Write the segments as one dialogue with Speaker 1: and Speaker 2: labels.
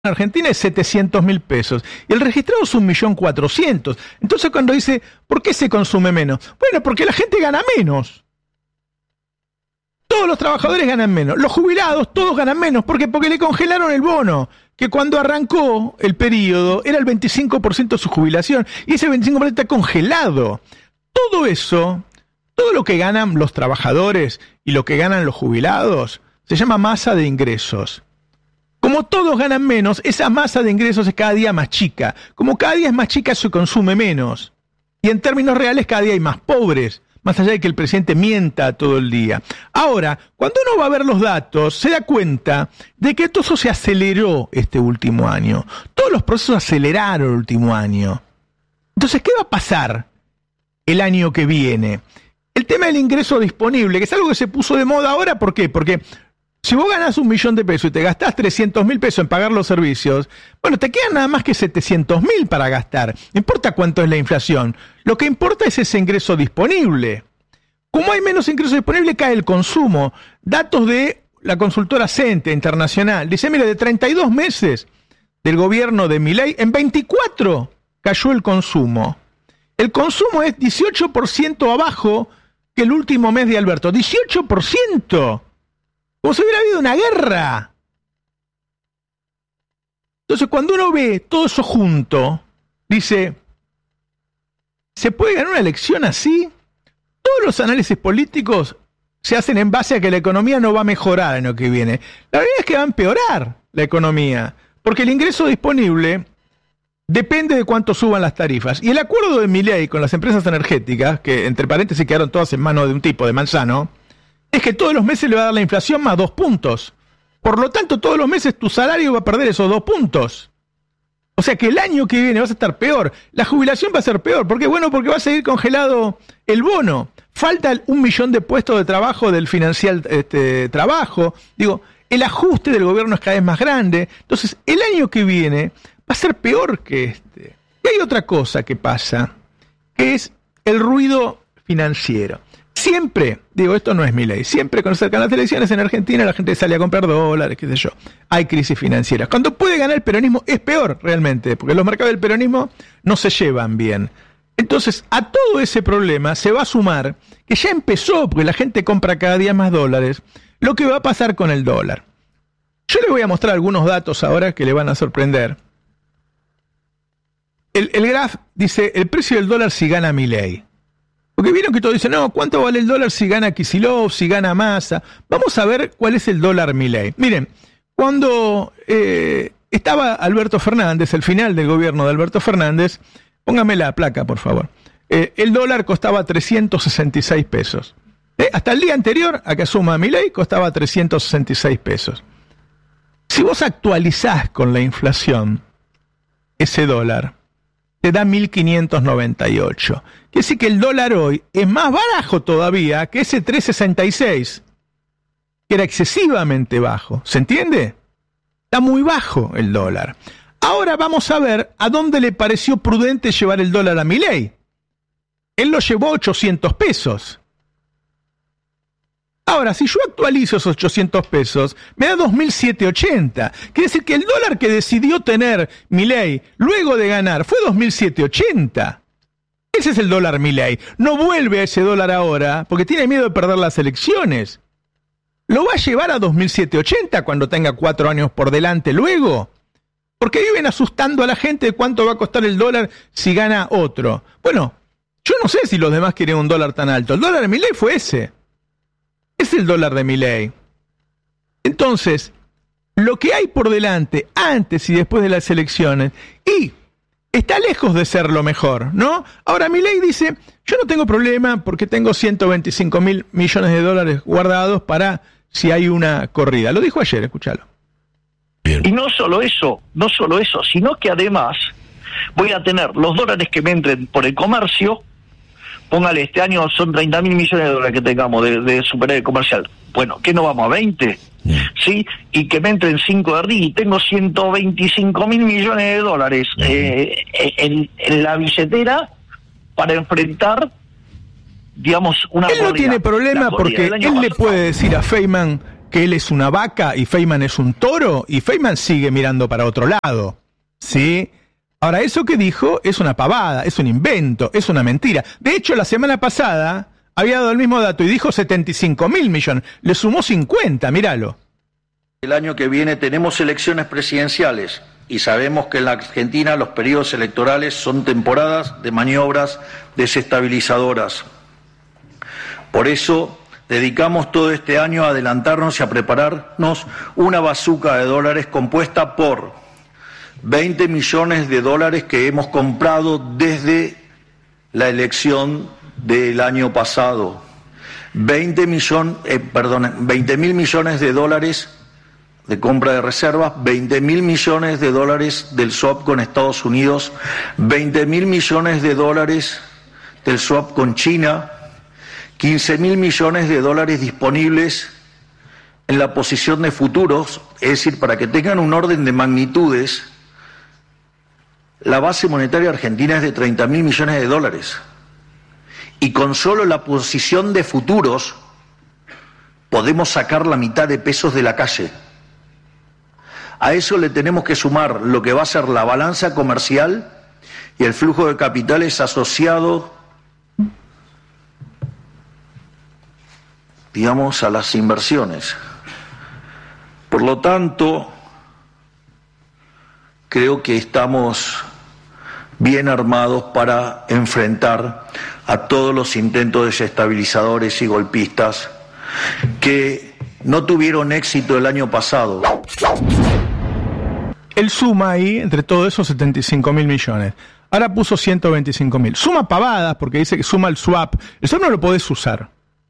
Speaker 1: Argentina es 700.000 pesos y el registrado es 1.400.000. Entonces cuando dice, ¿por qué se consume menos? Bueno, porque la gente gana menos. Todos los trabajadores ganan menos. Los jubilados todos ganan menos. ¿Por qué? Porque le congelaron el bono, que cuando arrancó el periodo era el 25% de su jubilación y ese 25% está congelado. Todo eso, todo lo que ganan los trabajadores y lo que ganan los jubilados, se llama masa de ingresos. Como todos ganan menos, esa masa de ingresos es cada día más chica. Como cada día es más chica, se consume menos. Y en términos reales, cada día hay más pobres, más allá de que el presidente mienta todo el día. Ahora, cuando uno va a ver los datos, se da cuenta de que todo eso se aceleró este último año. Todos los procesos aceleraron el último año. Entonces, ¿qué va a pasar el año que viene? El tema del ingreso disponible, que es algo que se puso de moda ahora, ¿por qué? Porque si vos ganás 1.000.000 pesos y te gastás 300.000 pesos en pagar los servicios, bueno, te quedan nada más que 700.000 para gastar. No importa cuánto es la inflación. Lo que importa es ese ingreso disponible. Como hay menos ingreso disponible, cae el consumo. Datos de la consultora CENTE Internacional. Dice, mira, de 32 meses del gobierno de Milei, en 24 cayó el consumo. El consumo es 18% abajo que el último mes de Alberto. ¡18%! Como si hubiera habido una guerra. Entonces, cuando uno ve todo eso junto, dice, ¿se puede ganar una elección así? Todos los análisis políticos se hacen en base a que la economía no va a mejorar en lo que viene. La verdad es que va a empeorar la economía, porque el ingreso disponible depende de cuánto suban las tarifas. Y el acuerdo de Milei con las empresas energéticas, que entre paréntesis quedaron todas en manos de un tipo, de Manzano, es que todos los meses le va a dar la inflación más 2 puntos. Por lo tanto, todos los meses tu salario va a perder esos 2 puntos. O sea que el año que viene vas a estar peor. La jubilación va a ser peor. ¿Por qué? Bueno, porque va a seguir congelado el bono. Falta 1.000.000 de puestos de trabajo del Financial Trabajo. Digo, el ajuste del gobierno es cada vez más grande. Entonces, el año que viene va a ser peor que este. Y hay otra cosa que pasa, que es el ruido financiero. Siempre, digo, esto no es Milei, siempre cuando se acercan las elecciones en Argentina la gente sale a comprar dólares, qué sé yo. Hay crisis financieras. Cuando puede ganar el peronismo es peor realmente, porque los mercados del peronismo no se llevan bien. Entonces, a todo ese problema se va a sumar, que ya empezó, porque la gente compra cada día más dólares, lo que va a pasar con el dólar. Yo le voy a mostrar algunos datos ahora que le van a sorprender. El graph dice, el precio del dólar si gana Milei. Porque vieron que todos dicen, no, ¿cuánto vale el dólar si gana Kicillof, si gana Massa? Vamos a ver cuál es el dólar Milei. Miren, cuando estaba Alberto Fernández, el final del gobierno de Alberto Fernández, póngame la placa, por favor. El dólar costaba 366 pesos. Hasta el día anterior a que asuma Milei, costaba 366 pesos. Si vos actualizás con la inflación ese dólar, te da 1.598. Quiere decir que el dólar hoy es más barajo todavía que ese 366, que era excesivamente bajo. ¿Se entiende? Está muy bajo el dólar. Ahora vamos a ver a dónde le pareció prudente llevar el dólar a Milei. Él lo llevó a 800 pesos. Ahora, si yo actualizo esos 800 pesos, me da 2.780. Quiere decir que el dólar que decidió tener Milei luego de ganar fue 2.780. Ese es el dólar Milei. No vuelve a ese dólar ahora porque tiene miedo de perder las elecciones. ¿Lo va a llevar a 2.780 cuando tenga 4 años por delante luego? Porque viven asustando a la gente de cuánto va a costar el dólar si gana otro. Bueno, yo no sé si los demás quieren un dólar tan alto. El dólar de Milei fue ese. Es el dólar de Milei. Entonces, lo que hay por delante, antes y después de las elecciones, y está lejos de ser lo mejor, ¿no? Ahora Milei dice, yo no tengo problema porque tengo 125.000 millones de dólares guardados para si hay una corrida. Lo dijo ayer, escúchalo.
Speaker 2: Bien. Y no solo eso, sino que además voy a tener los dólares que me entren por el comercio. Póngale, este año son 30.000 millones de dólares que tengamos de superávit comercial. Bueno, ¿qué no vamos a 20? ¿Sí? Y que me entren 5 de RI. Tengo 125.000 millones de dólares en la billetera para enfrentar, digamos, una
Speaker 1: Él no tiene problema porque él le puede decir a Feynman, que él es una vaca y Feynman es un toro, y Feynman sigue mirando para otro lado, ¿sí? Ahora, eso que dijo es una pavada, es un invento, es una mentira. De hecho, la semana pasada había dado el mismo dato y dijo 75.000 millones. Le sumó 50, míralo.
Speaker 3: El año que viene tenemos elecciones presidenciales y sabemos que en la Argentina los periodos electorales son temporadas de maniobras desestabilizadoras. Por eso dedicamos todo este año a adelantarnos y a prepararnos una bazuca de dólares compuesta por 20 millones de dólares que hemos comprado desde la elección del año pasado, 20 mil millones de dólares de compra de reservas, 20 mil millones de dólares del swap con Estados Unidos, 20 mil millones de dólares del swap con China, 15 mil millones de dólares disponibles en la posición de futuros, es decir, para que tengan un orden de magnitudes, la base monetaria argentina es de 30 mil millones de dólares. Y con solo la posición de futuros podemos sacar la mitad de pesos de la calle. A eso le tenemos que sumar lo que va a ser la balanza comercial y el flujo de capitales asociado, digamos, a las inversiones. Por lo tanto, creo que estamos bien armados para enfrentar a todos los intentos desestabilizadores y golpistas que no tuvieron éxito el año pasado.
Speaker 1: Él suma ahí, entre todo eso, 75.000 millones. Ahora puso 125.000. Suma pavadas porque dice que suma el swap. El swap no lo podés usar.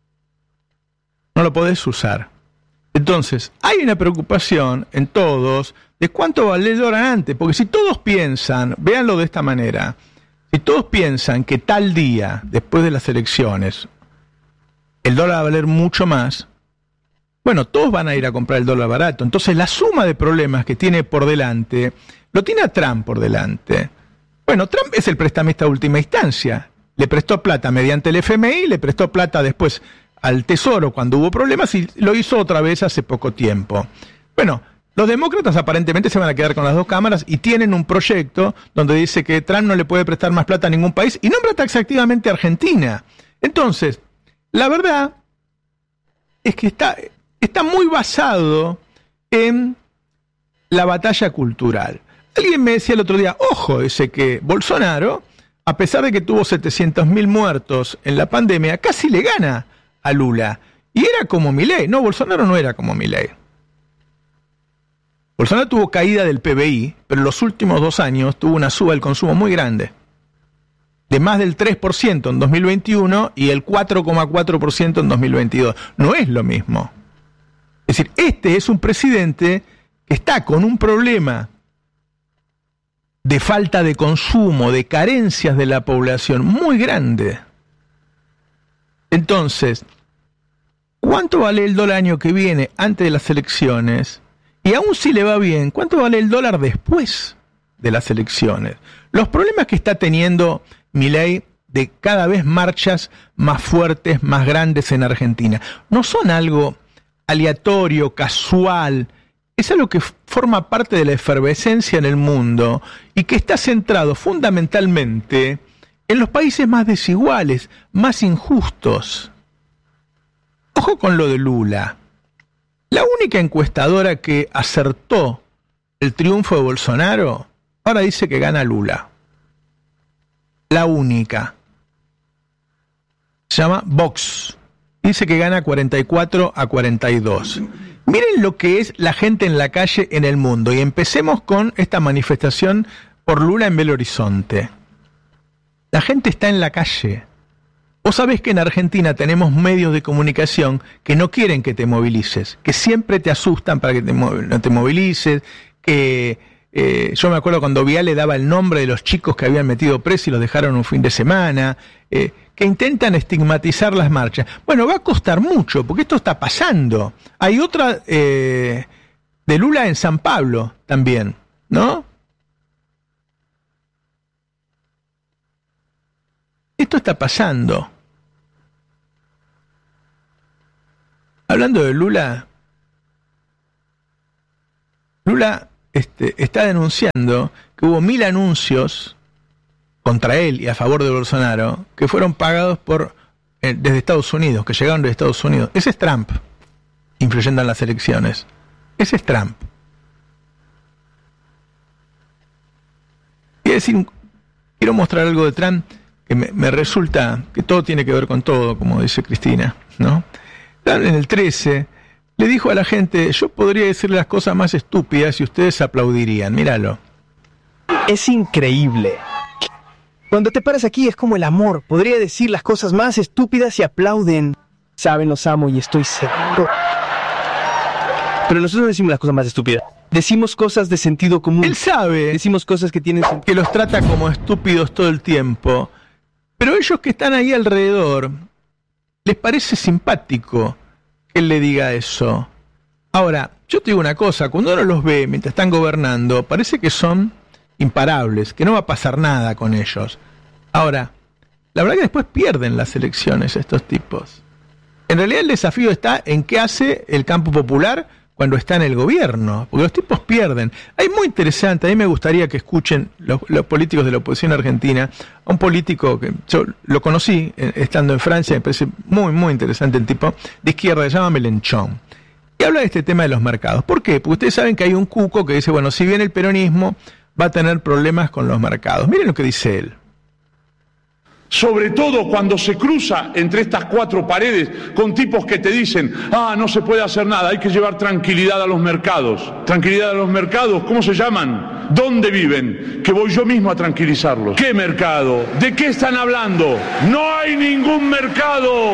Speaker 1: No lo podés usar. Entonces, hay una preocupación en todos de cuánto vale el dólar antes. Porque si todos piensan, véanlo de esta manera, si todos piensan que tal día, después de las elecciones, el dólar va a valer mucho más, bueno, todos van a ir a comprar el dólar barato. Entonces, la suma de problemas que tiene por delante, lo tiene a Trump por delante. Bueno, Trump es el prestamista de última instancia. Le prestó plata mediante el FMI, le prestó plata después al Tesoro cuando hubo problemas y lo hizo otra vez hace poco tiempo. Bueno, los demócratas aparentemente se van a quedar con las dos cámaras y tienen un proyecto donde dice que Trump no le puede prestar más plata a ningún país y nombra taxativamente a Argentina. Entonces, la verdad es que está muy basado en la batalla cultural. Alguien me decía el otro día, ojo, dice que Bolsonaro, a pesar de que tuvo 700.000 muertos en la pandemia, casi le gana a Lula. Y era como Milei. No, Bolsonaro no era como Milei. Bolsonaro tuvo caída del PBI, pero en los últimos 2 años tuvo una suba del consumo muy grande. De más del 3% en 2021 y el 4,4% en 2022. No es lo mismo. Es decir, este es un presidente que está con un problema de falta de consumo, de carencias de la población muy grande. Entonces, ¿cuánto vale el dólar año que viene antes de las elecciones? Y aún si le va bien, ¿cuánto vale el dólar después de las elecciones? Los problemas que está teniendo Milei de cada vez marchas más fuertes, más grandes en Argentina, no son algo aleatorio, casual, es algo que forma parte de la efervescencia en el mundo y que está centrado fundamentalmente en los países más desiguales, más injustos. Ojo con lo de Lula. La única encuestadora que acertó el triunfo de Bolsonaro, ahora dice que gana Lula. La única. Se llama Vox. Dice que gana 44-42. Miren lo que es la gente en la calle en el mundo. Y empecemos con esta manifestación por Lula en Belo Horizonte. La gente está en la calle. Vos sabés que en Argentina tenemos medios de comunicación que no quieren que te movilices, que siempre te asustan para que no te movilices, que yo me acuerdo cuando Viale daba el nombre de los chicos que habían metido presos y los dejaron un fin de semana, que intentan estigmatizar las marchas. Bueno, va a costar mucho, porque esto está pasando. Hay otra de Lula en San Pablo también, ¿no? Esto está pasando. Hablando de Lula, Lula está denunciando que hubo 1000 anuncios contra él y a favor de Bolsonaro que fueron pagados desde Estados Unidos, que llegaron desde Estados Unidos. Ese es Trump, influyendo en las elecciones. Ese es Trump. Quiero mostrar algo de Trump que me resulta que todo tiene que ver con todo, como dice Cristina, ¿no? En el 13 le dijo a la gente: yo podría decir las cosas más estúpidas y ustedes aplaudirían. Míralo.
Speaker 4: Es increíble. Cuando te paras aquí es como el amor. Podría decir las cosas más estúpidas y aplauden. Saben, los amo y estoy seguro. Pero nosotros no decimos las cosas más estúpidas. Decimos cosas de sentido común.
Speaker 1: Él sabe.
Speaker 4: Decimos cosas que tienen sentido.
Speaker 1: Que los trata como estúpidos todo el tiempo. Pero ellos que están ahí alrededor, les parece simpático que él le diga eso. Ahora, yo te digo una cosa, cuando uno los ve mientras están gobernando, parece que son imparables, que no va a pasar nada con ellos. Ahora, la verdad que después pierden las elecciones estos tipos. En realidad el desafío está en qué hace el campo popular cuando está en el gobierno, porque los tipos pierden. Hay muy interesante, a mí me gustaría que escuchen los políticos de la oposición argentina, a un político que yo lo conocí estando en Francia, me parece muy, muy interesante el tipo, de izquierda, se llama Mélenchon, y habla de este tema de los mercados. ¿Por qué? Porque ustedes saben que hay un cuco que dice, bueno, si bien el peronismo va a tener problemas con los mercados. Miren lo que dice él.
Speaker 5: Sobre todo cuando se cruza entre estas cuatro paredes con tipos que te dicen: no se puede hacer nada, hay que llevar tranquilidad a los mercados. ¿Tranquilidad a los mercados? ¿Cómo se llaman? ¿Dónde viven? Que voy yo mismo a tranquilizarlos. ¿Qué mercado? ¿De qué están hablando? No hay ningún mercado.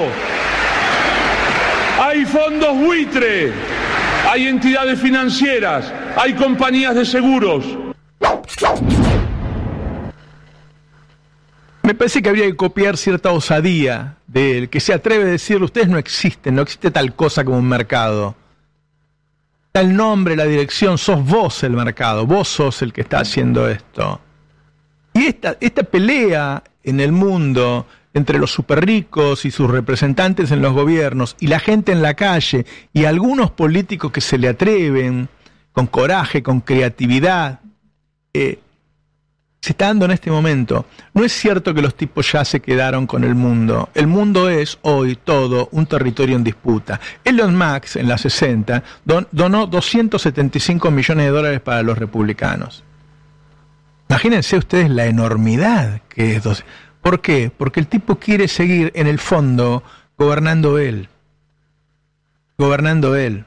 Speaker 5: Hay fondos buitre, hay entidades financieras, hay compañías de seguros.
Speaker 1: Me parece que habría que copiar cierta osadía de él, que se atreve a decirle: ustedes no existe tal cosa como un mercado. Tal nombre, la dirección, sos vos el mercado, vos sos el que está haciendo esto. Y esta pelea en el mundo entre los superricos y sus representantes en los gobiernos y la gente en la calle y algunos políticos que se le atreven con coraje, con creatividad, se está dando en este momento. No es cierto que los tipos ya se quedaron con el mundo. El mundo es hoy todo un territorio en disputa. Elon Musk en la 60 donó $275 millones para los republicanos. Imagínense ustedes la enormidad que es. ¿Por qué? Porque el tipo quiere seguir en el fondo gobernando él. Gobernando él.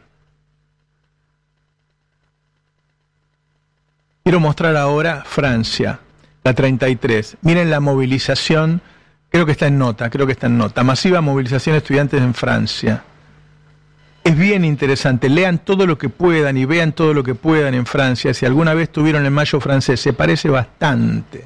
Speaker 1: Quiero mostrar ahora Francia, la 33. Miren la movilización, creo que está en nota. Masiva movilización de estudiantes en Francia. Es bien interesante, lean todo lo que puedan y vean todo lo que puedan en Francia. Si alguna vez tuvieron el mayo francés, se parece bastante.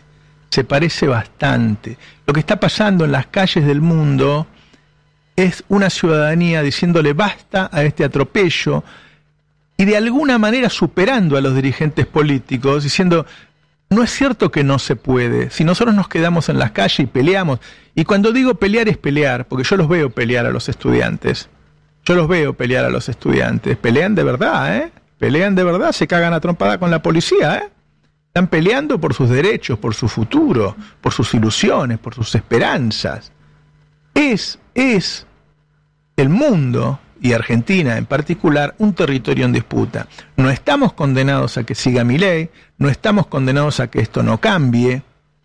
Speaker 1: Lo que está pasando en las calles del mundo es una ciudadanía diciéndole basta a este atropello, y de alguna manera superando a los dirigentes políticos, diciendo: no es cierto que no se puede, si nosotros nos quedamos en las calles y peleamos. Y cuando digo pelear es pelear, porque yo los veo pelear a los estudiantes. Pelean de verdad, Pelean de verdad, se cagan a trompada con la policía, Están peleando por sus derechos, por su futuro, por sus ilusiones, por sus esperanzas. Es el mundo, y Argentina en particular, un territorio en disputa. No estamos condenados a que siga Milei, no estamos condenados a que esto no cambie.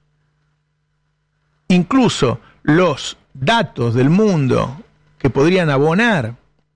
Speaker 1: Incluso los datos del mundo que podrían abonar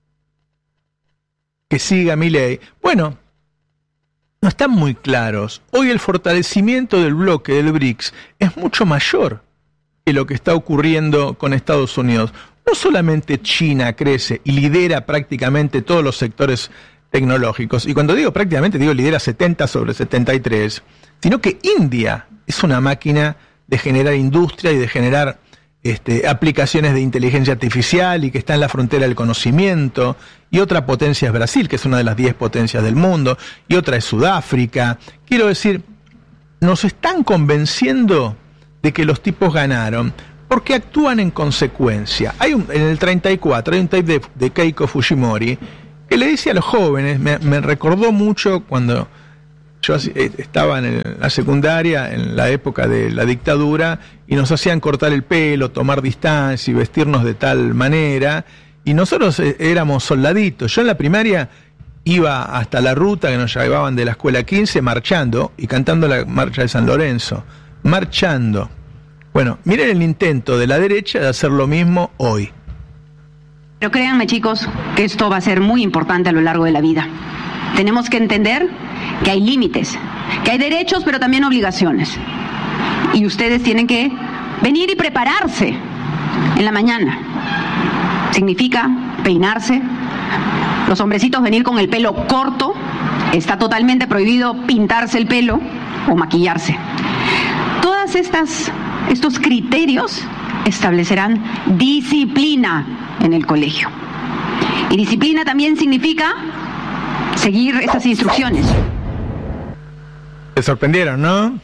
Speaker 1: que siga Milei, bueno, no están muy claros. Hoy el fortalecimiento del bloque del BRICS es mucho mayor que lo que está ocurriendo con Estados Unidos. No solamente China crece y lidera prácticamente todos los sectores tecnológicos, y cuando digo prácticamente, digo lidera 70 sobre 73, sino que India es una máquina de generar industria y de generar aplicaciones de inteligencia artificial, y que está en la frontera del conocimiento, y otra potencia es Brasil, que es una de las 10 potencias del mundo, y otra es Sudáfrica. Quiero decir, nos están convenciendo de que los tipos ganaron, porque actúan en consecuencia. En el 34 hay un tape de Keiko Fujimori que le dice a los jóvenes, me recordó mucho cuando yo estaba en la secundaria, en la época de la dictadura, y nos hacían cortar el pelo, tomar distancia y vestirnos de tal manera, y nosotros éramos soldaditos. Yo en la primaria iba hasta la ruta que nos llevaban de la escuela 15 marchando y cantando la marcha de San Lorenzo, marchando. Bueno, miren el intento de la derecha de hacer lo mismo hoy.
Speaker 6: Pero créanme, chicos, que esto va a ser muy importante a lo largo de la vida. Tenemos que entender que hay límites, que hay derechos, pero también obligaciones. Y ustedes tienen que venir y prepararse en la mañana. Significa peinarse. Los hombrecitos venir con el pelo corto. Está totalmente prohibido pintarse el pelo o maquillarse. Todas estos criterios establecerán disciplina en el colegio. Y disciplina también significa seguir estas instrucciones.
Speaker 1: Se sorprendieron, ¿no?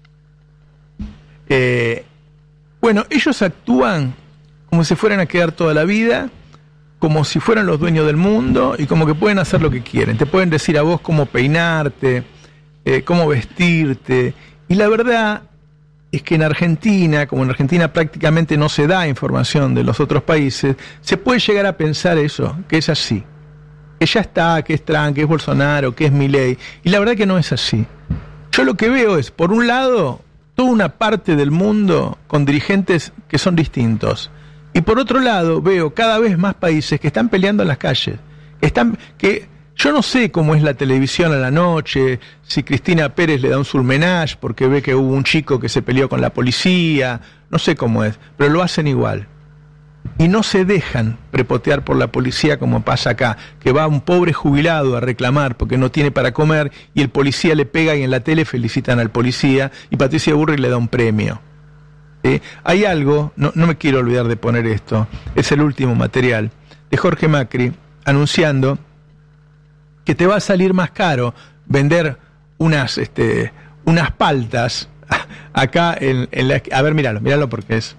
Speaker 1: Bueno, ellos actúan como si fueran a quedar toda la vida, como si fueran los dueños del mundo y como que pueden hacer lo que quieren. Te pueden decir a vos cómo peinarte, cómo vestirte. Y la verdad es que en Argentina, como en Argentina prácticamente no se da información de los otros países, se puede llegar a pensar eso, que es así. Que ya está, que es Trump, que es Bolsonaro, que es Milei. Y la verdad que no es así. Yo lo que veo es, por un lado, toda una parte del mundo con dirigentes que son distintos. Y por otro lado, veo cada vez más países que están peleando en las calles. Que yo no sé cómo es la televisión a la noche, si Cristina Pérez le da un surmenage porque ve que hubo un chico que se peleó con la policía, no sé cómo es, pero lo hacen igual. Y no se dejan prepotear por la policía como pasa acá, que va un pobre jubilado a reclamar porque no tiene para comer y el policía le pega y en la tele felicitan al policía y Patricia Burrich le da un premio. Hay algo, no me quiero olvidar de poner esto, es el último material, de Jorge Macri anunciando que te va a salir más caro vender unas paltas acá en la... A ver, míralo porque es...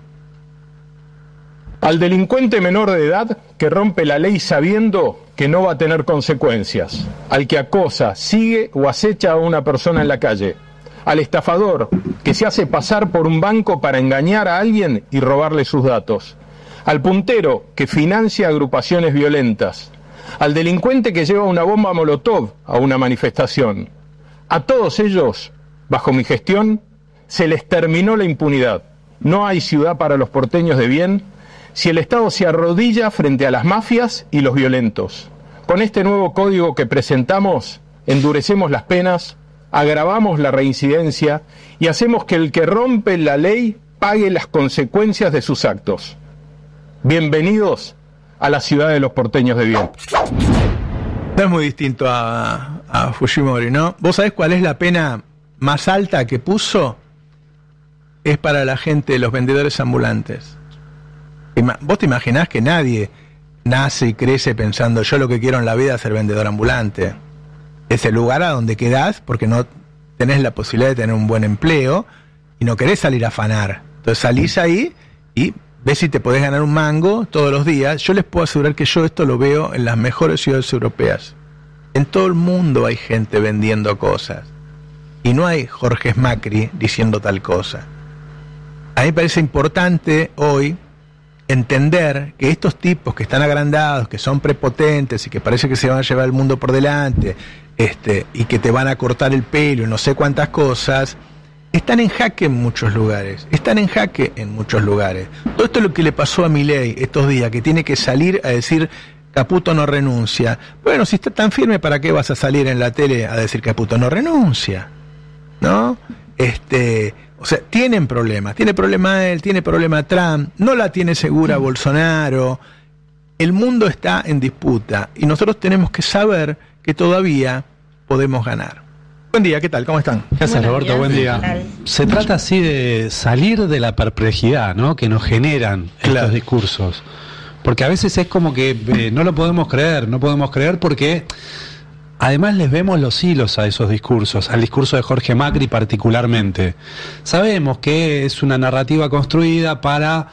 Speaker 7: Al delincuente menor de edad que rompe la ley sabiendo que no va a tener consecuencias. Al que acosa, sigue o acecha a una persona en la calle. Al estafador que se hace pasar por un banco para engañar a alguien y robarle sus datos. Al puntero que financia agrupaciones violentas. Al delincuente que lleva una bomba molotov a una manifestación. A todos ellos, bajo mi gestión, se les terminó la impunidad. No hay ciudad para los porteños de bien si el Estado se arrodilla frente a las mafias y los violentos. Con este nuevo código que presentamos, endurecemos las penas, agravamos la reincidencia y hacemos que el que rompe la ley pague las consecuencias de sus actos. Bienvenidos a la ciudad de los porteños de bien.
Speaker 1: No es muy distinto a Fujimori, ¿no? ¿Vos sabés cuál es la pena más alta que puso? Es para la gente, los vendedores ambulantes. ¿Vos te imaginás que nadie nace y crece pensando yo lo que quiero en la vida es ser vendedor ambulante? Es el lugar a donde quedás porque no tenés la posibilidad de tener un buen empleo y no querés salir a afanar. Entonces salís ahí y ves si te podés ganar un mango todos los días. Yo les puedo asegurar que yo esto lo veo en las mejores ciudades europeas. En todo el mundo hay gente vendiendo cosas. Y no hay Jorge Macri diciendo tal cosa. A mí me parece importante hoy entender que estos tipos que están agrandados, que son prepotentes y que parece que se van a llevar el mundo por delante, y que te van a cortar el pelo y no sé cuántas cosas, están en jaque en muchos lugares. Todo esto es lo que le pasó a Milei estos días, que tiene que salir a decir Caputo no renuncia. Bueno, si está tan firme, ¿para qué vas a salir en la tele a decir Caputo no renuncia? ¿No? O sea, tiene problema él, tiene problema Trump, no la tiene segura Bolsonaro. El mundo está en disputa y nosotros tenemos que saber que todavía podemos ganar. Buen día, ¿qué tal? ¿Cómo están?
Speaker 8: Gracias, Roberto, buen día. Se trata así de salir de la perplejidad, ¿no?, que nos generan estos discursos. Porque a veces es como que no podemos creer porque además les vemos los hilos a esos discursos, al discurso de Jorge Macri particularmente. Sabemos que es una narrativa construida para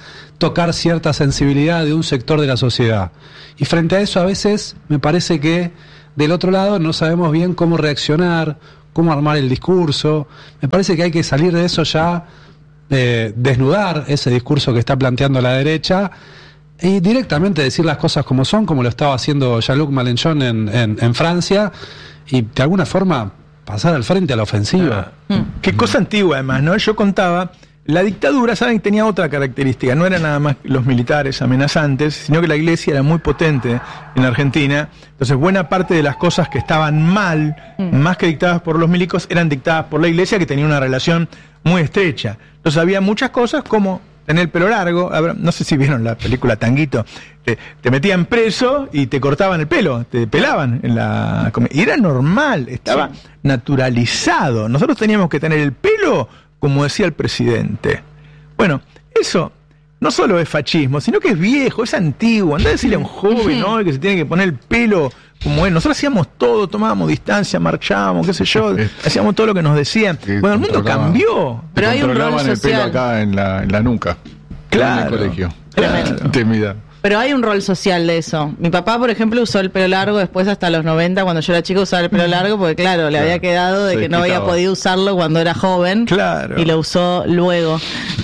Speaker 8: tocar cierta sensibilidad de un sector de la sociedad. Y frente a eso a veces me parece que del otro lado no sabemos bien cómo reaccionar, cómo armar el discurso. Me parece que hay que salir de eso ya, desnudar ese discurso que está planteando la derecha y directamente decir las cosas como son, como lo estaba haciendo Jean-Luc Mélenchon en Francia, y de alguna forma pasar al frente a la ofensiva.
Speaker 1: Qué cosa antigua además, ¿no? Yo contaba, la dictadura, saben, tenía otra característica, no eran nada más los militares amenazantes, sino que la iglesia era muy potente en Argentina. Entonces buena parte de las cosas que estaban mal, más que dictadas por los milicos, eran dictadas por la iglesia, que tenía una relación muy estrecha. Entonces había muchas cosas como tener el pelo largo, no sé si vieron la película Tanguito, te metían preso y te cortaban el pelo, te pelaban y era normal, estaba naturalizado. Nosotros teníamos que tener el pelo como decía el presidente. Bueno, eso no solo es fascismo, sino que es viejo, es antiguo. Andá a decirle a un joven hoy que se tiene que poner el pelo como él. Nosotros hacíamos todo, tomábamos distancia, marchábamos, qué sé yo, hacíamos todo lo que nos decían. Bueno, el mundo cambió.
Speaker 9: Pero hay un rol social.
Speaker 5: El pelo acá en la nuca.
Speaker 1: Claro.
Speaker 5: En el colegio.
Speaker 1: Claro.
Speaker 9: Pero hay un rol social de eso. Mi papá, por ejemplo, usó el pelo largo después hasta los 90, cuando yo era chica usaba el pelo largo, porque claro, le había quedado de que no había podido usarlo cuando era joven.
Speaker 1: Claro.
Speaker 9: Y lo usó luego.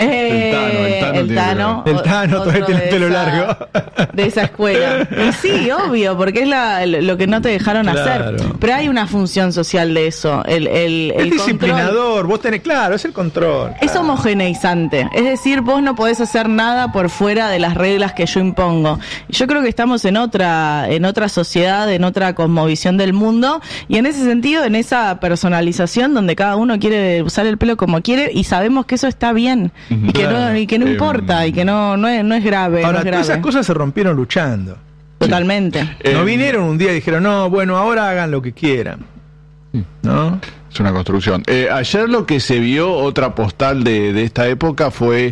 Speaker 5: El Tano
Speaker 1: todavía tiene el pelo largo.
Speaker 9: De esa escuela. Y sí, obvio, porque es lo que no te dejaron hacer. Pero hay una función social de eso. El
Speaker 1: disciplinador, vos tenés, claro, es el control.
Speaker 9: Es homogeneizante. Es decir, vos no podés hacer nada por fuera de las reglas que yo impongo. Yo creo que estamos en otra sociedad, en otra cosmovisión del mundo, y en ese sentido, en esa personalización donde cada uno quiere usar el pelo como quiere, y sabemos que eso está bien, y que no importa, y que no es grave.
Speaker 1: Ahora,
Speaker 9: no es grave.
Speaker 1: todas esas cosas se rompieron luchando.
Speaker 9: Totalmente.
Speaker 1: No vinieron un día y dijeron, no, bueno, ahora hagan lo que quieran. ¿No?
Speaker 5: Es una construcción. Ayer lo que se vio, otra postal de esta época, fue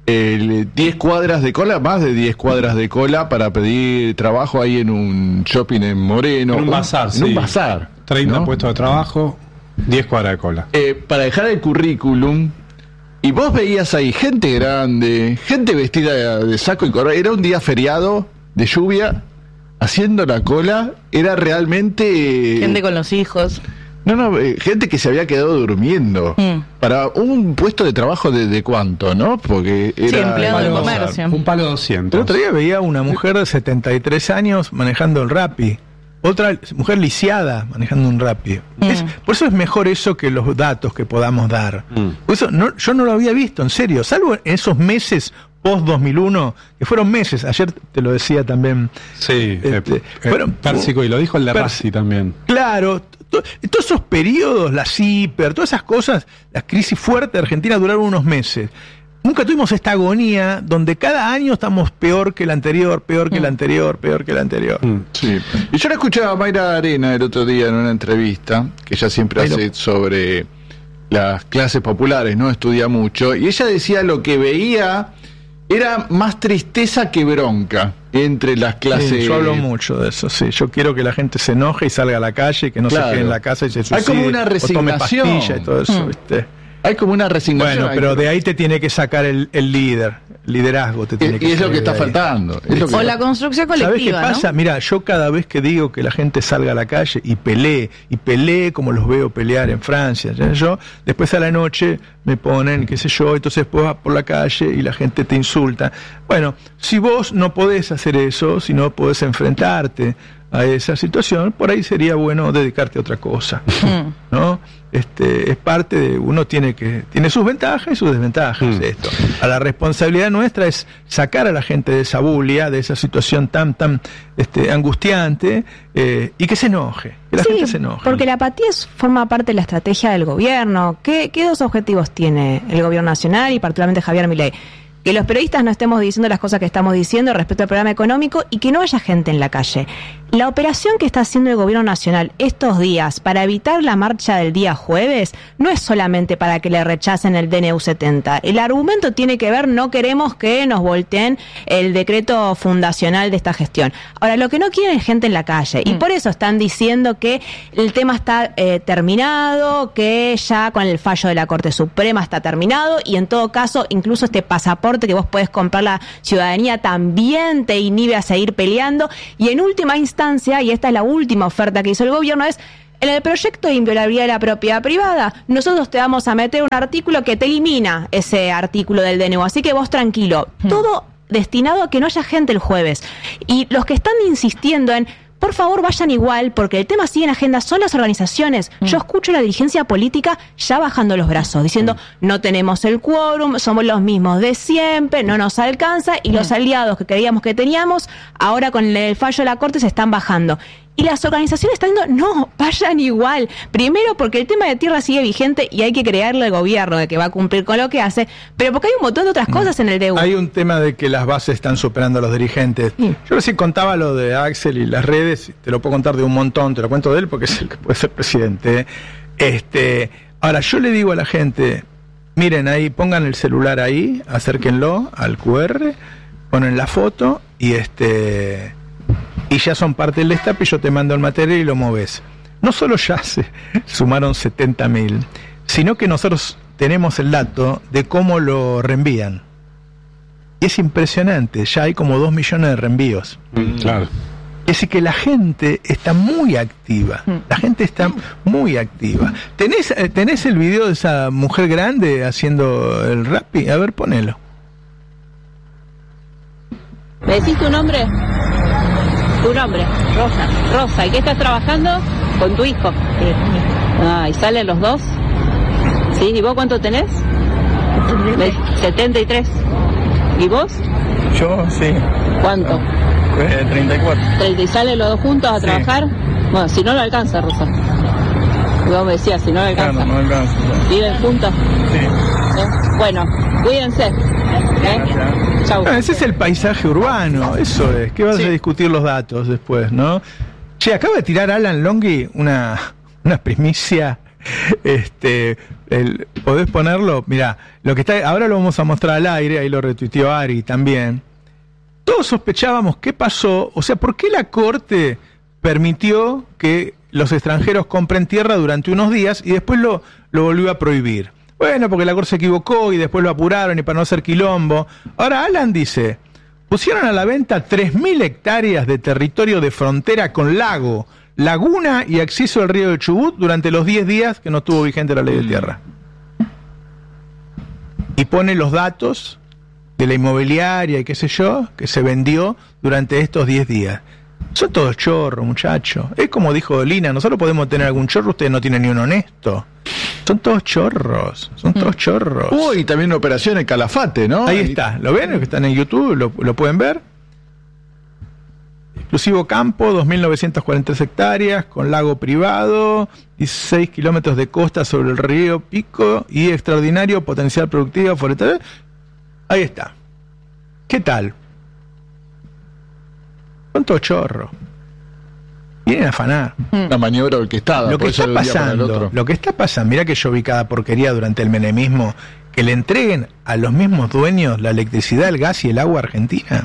Speaker 5: 10 cuadras de cola, más de 10 cuadras de cola para pedir trabajo ahí en un shopping en Moreno.
Speaker 8: En un bazar,
Speaker 5: En un bazar.
Speaker 8: 30 puestos de trabajo, 10 cuadras de cola.
Speaker 5: Para dejar el currículum, y vos veías ahí gente grande, gente vestida de saco y corbata. Era un día feriado de lluvia, haciendo la cola. Era realmente...
Speaker 9: gente con los hijos.
Speaker 5: Gente que se había quedado durmiendo para un puesto de trabajo de cuánto, ¿no? Porque era
Speaker 9: empleado de comercio.
Speaker 8: Un palo 200.
Speaker 1: El otro día veía una mujer de 73 años manejando el Rappi. Otra mujer lisiada manejando un Rappi. Por eso es mejor eso que los datos que podamos dar. Por eso yo no lo había visto, en serio. Salvo en esos meses post-2001, que fueron meses. Ayer te lo decía también.
Speaker 8: Sí, fueron Pérsico, y lo dijo el de Rassi también.
Speaker 1: Claro. Todos esos periodos, la CIPER, todas esas cosas, la crisis fuerte de Argentina duraron unos meses. Nunca tuvimos esta agonía donde cada año estamos peor que el anterior, peor que el anterior, peor que el anterior.
Speaker 5: Sí. Y yo la escuchaba a Mayra Arena el otro día en una entrevista, que ella siempre hace sobre las clases populares, ¿no? Estudia mucho, y ella decía lo que veía era más tristeza que bronca entre las clases.
Speaker 1: Sí, yo hablo mucho de eso, sí. Yo quiero que la gente se enoje y salga a la calle, que no se quede en la casa y se suicide.
Speaker 5: Hay como una resignación.
Speaker 1: O tome pastilla y todo eso, ¿viste?
Speaker 5: Hay como una resignación.
Speaker 1: Bueno, pero de ahí te tiene que sacar el liderazgo. Te tiene
Speaker 5: y es lo que está faltando.
Speaker 9: O la construcción colectiva.
Speaker 1: ¿Sabes qué pasa?
Speaker 9: ¿No?
Speaker 1: Mira, yo cada vez que digo que la gente salga a la calle y pelee como los veo pelear en Francia, yo después a la noche me ponen, qué sé yo, entonces vos vas por la calle y la gente te insulta. Bueno, si vos no podés hacer eso, si no podés enfrentarte a esa situación, por ahí sería bueno dedicarte a otra cosa, ¿no? Es parte de, uno tiene sus ventajas y sus desventajas esto. A la responsabilidad nuestra es sacar a la gente de esa bulia, de esa situación tan angustiante, y que se enoje, que la gente se enoje.
Speaker 10: Porque la apatía forma parte de la estrategia del gobierno. ¿Qué dos objetivos tiene el gobierno nacional y particularmente Javier Milei? Que los periodistas no estemos diciendo las cosas que estamos diciendo respecto al programa económico y que no haya gente en la calle. La operación que está haciendo el gobierno nacional estos días para evitar la marcha del día jueves no es solamente para que le rechacen el DNU 70. El argumento tiene que ver, no queremos que nos volteen el decreto fundacional de esta gestión. Ahora, lo que no quieren es gente en la calle y por eso están diciendo que el tema está terminado, que ya con el fallo de la Corte Suprema está terminado y en todo caso incluso este pasaporte pasaporte que vos podés comprar la ciudadanía también te inhibe a seguir peleando. Y en última instancia, y esta es la última oferta que hizo el gobierno, es: en el proyecto de inviolabilidad de la propiedad privada, nosotros te vamos a meter un artículo que te elimina ese artículo del DNU, así que vos tranquilo. Todo destinado a que no haya gente el jueves. Y los que están insistiendo en: por favor, vayan igual, porque el tema sigue en agenda, son las organizaciones. Yo escucho a la dirigencia política ya bajando los brazos, diciendo: no tenemos el quórum, somos los mismos de siempre, no nos alcanza, y los aliados que creíamos que teníamos, ahora con el fallo de la Corte se están bajando. Y las organizaciones están diciendo: no, vayan igual. Primero porque el tema de tierra sigue vigente y hay que creerle al gobierno de que va a cumplir con lo que hace, pero porque hay un montón de otras cosas en el DNU.
Speaker 1: Hay un tema de que las bases están superando a los dirigentes. Yo recién contaba lo de Axel y las redes, te lo puedo contar de un montón, te lo cuento de él porque es el que puede ser presidente. Ahora, yo le digo a la gente: miren ahí, pongan el celular ahí, acérquenlo al QR, ponen la foto y ya son parte del destape, y yo te mando el material y lo moves. No solo ya se sumaron 70.000, sino que nosotros tenemos el dato de cómo lo reenvían. Y es impresionante, ya hay como 2 millones de reenvíos.
Speaker 8: Claro.
Speaker 1: Es decir, que la gente está muy activa. La gente está muy activa. ¿Tenés el video de esa mujer grande haciendo el Rappi? A ver, ponelo.
Speaker 11: ¿Me decís tu nombre? Tu nombre, Rosa. Rosa, ¿y qué estás trabajando? Con tu hijo. ¿Y salen los dos? ¿Sí? ¿Y vos cuánto tenés? 73. ¿Y vos?
Speaker 12: Yo, sí.
Speaker 11: ¿Cuánto?
Speaker 12: 34.
Speaker 11: ¿Y salen los dos juntos a trabajar? Bueno, si no lo alcanza, Rosa. Y vos me decías, si no lo alcanza.
Speaker 12: Claro, no alcanza.
Speaker 11: ¿Viven juntos?
Speaker 12: Sí.
Speaker 11: Bueno, cuídense. Chau.
Speaker 1: Ese es el paisaje urbano, eso es. ¿Qué vas a discutir los datos después, no? Che, acaba de tirar Alan Longhi una primicia. ¿Podés ponerlo? Mirá, lo que está, ahora lo vamos a mostrar al aire, ahí lo retuiteó Ari también. Todos sospechábamos qué pasó, o sea, ¿por qué la Corte permitió que los extranjeros compren tierra durante unos días y después lo volvió a prohibir? Bueno, porque la Corte se equivocó y después lo apuraron y para no hacer quilombo. Ahora Alan dice: pusieron a la venta 3.000 hectáreas de territorio de frontera con lago, laguna y acceso al río de Chubut durante los 10 días que no estuvo vigente la ley de tierra. Y pone los datos de la inmobiliaria y qué sé yo, que se vendió durante estos 10 días. Son todos chorros, muchachos. Es como dijo Lina: nosotros podemos tener algún chorro, ustedes no tienen ni un honesto. Son todos chorros, son todos chorros.
Speaker 13: Uy, también operaciones Calafate, ¿no?
Speaker 1: Ahí está, ¿lo ven? Que están en YouTube, lo pueden ver. Exclusivo campo, 2.943 hectáreas, con lago privado, 16 kilómetros de costa sobre el río Pico y extraordinario potencial productivo forestal. Ahí está. ¿Qué tal? Son todos chorros. Vienen a afanar.
Speaker 13: Una maniobra orquestada.
Speaker 1: Lo que está pasando, mirá que yo vi cada porquería durante el menemismo, que le entreguen a los mismos dueños la electricidad, el gas y el agua argentina.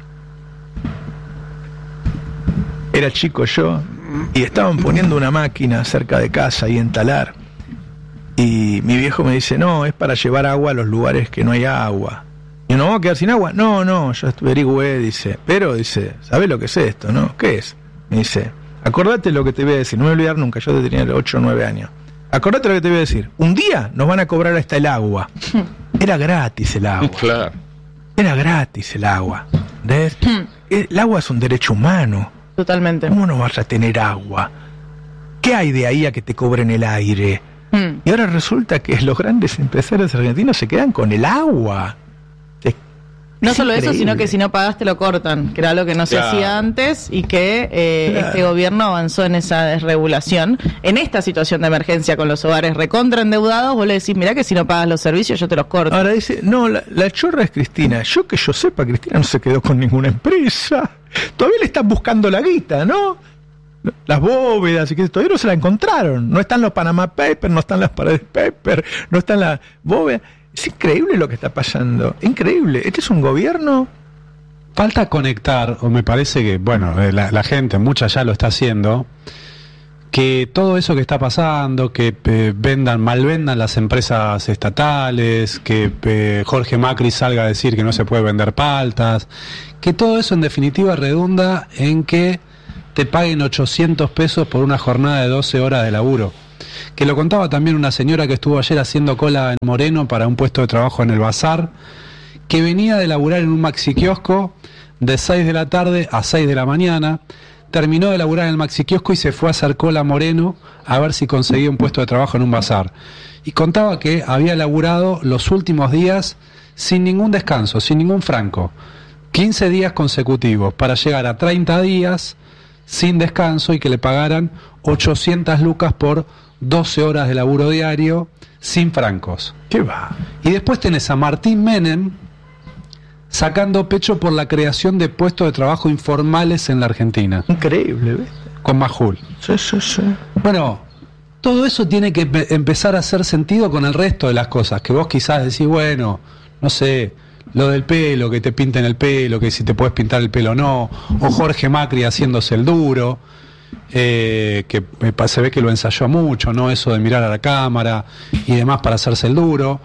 Speaker 1: Era chico yo, y estaban poniendo una máquina cerca de casa ahí en Talar, y mi viejo me dice: no, es para llevar agua a los lugares que no hay agua. ¿Y no vamos a quedar sin agua? No, yo averigüé, dice, pero dice, ¿sabés lo que es esto, no? ¿Qué es? Me dice: acordate lo que te voy a decir, no me voy a olvidar nunca, yo tenía 8 o 9 años. Acordate lo que te voy a decir, un día nos van a cobrar hasta el agua. Era gratis el agua.
Speaker 13: Claro.
Speaker 1: Era gratis el agua. ¿Ves? El agua es un derecho humano.
Speaker 9: Totalmente.
Speaker 1: ¿Cómo no vas a tener agua? ¿Qué hay de ahí a que te cobren el aire? Y ahora resulta que los grandes empresarios argentinos se quedan con el agua.
Speaker 9: No solo eso, sino que si no pagas te lo cortan, que era lo que no se hacía antes y que este gobierno avanzó en esa desregulación. En esta situación de emergencia con los hogares recontra endeudados, vos le decís: mirá que si no pagas los servicios yo te los corto.
Speaker 1: Ahora dice: no, la chorra es Cristina. Que yo sepa, Cristina no se quedó con ninguna empresa. Todavía le están buscando la guita, ¿no? Las bóvedas y que todavía no se la encontraron. No están los Panama Papers, no están las Paredes Papers, no están las bóvedas. Es increíble lo que está pasando, increíble. Este es un gobierno.
Speaker 8: Falta conectar, o me parece que, bueno, la gente, mucha ya lo está haciendo, que todo eso que está pasando, que malvendan las empresas estatales, que Jorge Macri salga a decir que no se puede vender paltas, que todo eso en definitiva redunda en que te paguen 800 pesos por una jornada de 12 horas de laburo. Que lo contaba también una señora que estuvo ayer haciendo cola en Moreno para un puesto de trabajo en el Bazar, que venía de laburar en un maxi kiosco de 6 de la tarde a 6 de la mañana, terminó de laburar en el maxi kiosco y se fue a hacer cola a Moreno a ver si conseguía un puesto de trabajo en un bazar. Y contaba que había laburado los últimos días sin ningún descanso, sin ningún franco. 15 días consecutivos para llegar a 30 días sin descanso y que le pagaran 800 lucas por 12 horas de laburo diario sin francos.
Speaker 1: ¿Qué va?
Speaker 8: Y después tenés a Martín Menem sacando pecho por la creación de puestos de trabajo informales en la Argentina.
Speaker 1: Increíble, ¿ves?
Speaker 8: Con Majul.
Speaker 1: Sí.
Speaker 8: Bueno, todo eso tiene que empezar a hacer sentido con el resto de las cosas, que vos quizás decís, bueno, no sé, lo del pelo, que te pinten el pelo, que si te puedes pintar el pelo o no, o Jorge Macri haciéndose el duro, que se ve que lo ensayó mucho, ¿no? Eso de mirar a la cámara y demás para hacerse el duro.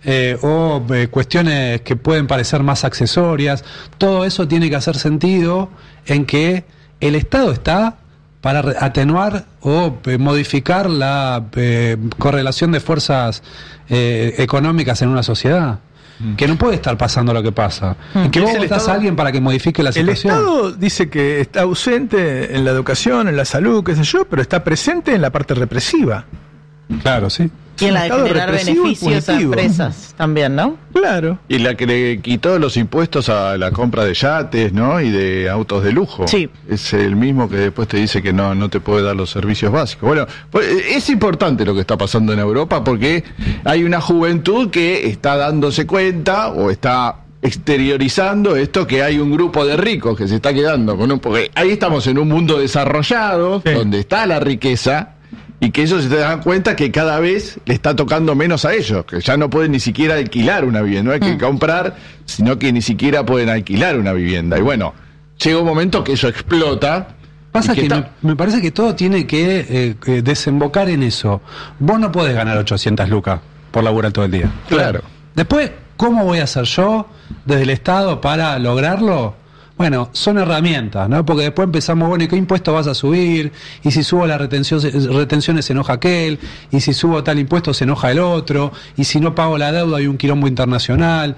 Speaker 8: O cuestiones que pueden parecer más accesorias. Todo eso tiene que hacer sentido en que el Estado está para atenuar o modificar la correlación de fuerzas económicas en una sociedad. Que no puede estar pasando lo que pasa. Que vos votás a alguien para que modifique la situación.
Speaker 1: El Estado dice que está ausente en la educación, en la salud, qué sé yo, pero está presente en la parte represiva.
Speaker 8: Claro, sí.
Speaker 9: Y en la de generar beneficios a empresas también, ¿no?
Speaker 1: Claro.
Speaker 13: Y la que le quitó los impuestos a la compra de yates, ¿no? Y de autos de lujo.
Speaker 9: Sí.
Speaker 13: Es el mismo que después te dice que no te puede dar los servicios básicos. Bueno, pues es importante lo que está pasando en Europa porque hay una juventud que está dándose cuenta o está exteriorizando esto, que hay un grupo de ricos que se está quedando con porque ahí estamos en un mundo desarrollado, sí, donde está la riqueza. Y que ellos se dan cuenta que cada vez le está tocando menos a ellos, que ya no pueden ni siquiera alquilar una vivienda, no hay que comprar, sino que ni siquiera pueden alquilar una vivienda. Y bueno, llega un momento que eso explota.
Speaker 8: Pasa que me parece que todo tiene que desembocar en eso. Vos no podés ganar 800 lucas por laburar todo el día.
Speaker 13: Claro.
Speaker 8: Después, ¿cómo voy a hacer yo desde el Estado para lograrlo? Bueno, son herramientas, ¿no? Porque después empezamos, bueno, ¿y qué impuesto vas a subir? Y si subo las retenciones se enoja aquel, y si subo tal impuesto se enoja el otro, y si no pago la deuda hay un quilombo internacional.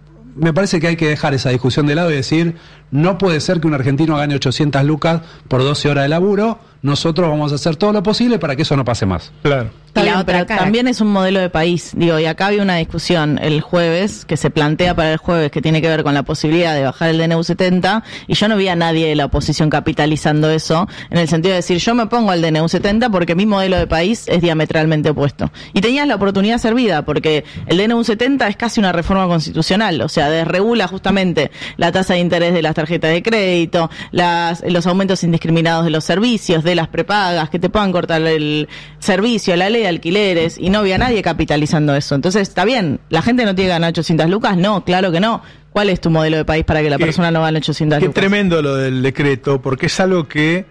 Speaker 8: Me parece que hay que dejar esa discusión de lado y decir, no puede ser que un argentino gane 800 lucas por 12 horas de laburo, nosotros vamos a hacer todo lo posible para que eso no pase más.
Speaker 1: Claro.
Speaker 9: Pero también es un modelo de país, digo, y acá había una discusión el jueves, que se plantea para el jueves, que tiene que ver con la posibilidad de bajar el DNU 70, y yo no vi a nadie de la oposición capitalizando eso, en el sentido de decir, yo me pongo al DNU 70 porque mi modelo de país es diametralmente opuesto. Y tenías la oportunidad servida, porque el DNU 70 es casi una reforma constitucional, o sea, desregula justamente la tasa de interés de las tarjetas de crédito, los aumentos indiscriminados de los servicios, de las prepagas, que te puedan cortar el servicio, la ley de alquileres, y no había nadie capitalizando eso. Entonces, está bien, ¿la gente no tiene que ganar 800 lucas? No, claro que no. ¿Cuál es tu modelo de país para que la persona no gane 800 lucas?
Speaker 1: Qué tremendo lo del decreto, porque es algo que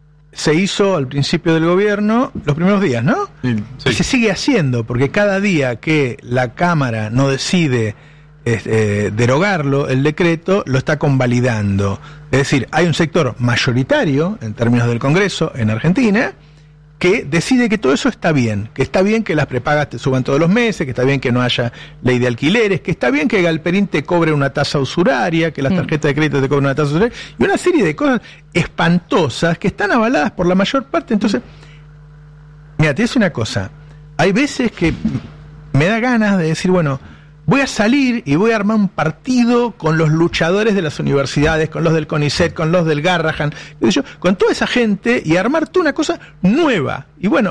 Speaker 1: se hizo al principio del gobierno, los primeros días, ¿no? Sí. Y se sigue haciendo, porque cada día que la Cámara no decide derogarlo, el decreto lo está convalidando. Es decir, hay un sector mayoritario, en términos del Congreso, en Argentina, que decide que todo eso está bien que las prepagas te suban todos los meses, que está bien que no haya ley de alquileres, que está bien que Galperín te cobre una tasa usuraria, que las tarjetas de crédito te cobren una tasa usuraria, y una serie de cosas espantosas que están avaladas por la mayor parte. Entonces, mira, te digo una cosa, hay veces que me da ganas de decir, bueno, voy a salir y voy a armar un partido con los luchadores de las universidades, con los del CONICET, con los del Garrahan, con toda esa gente, y armarte una cosa nueva. Y bueno,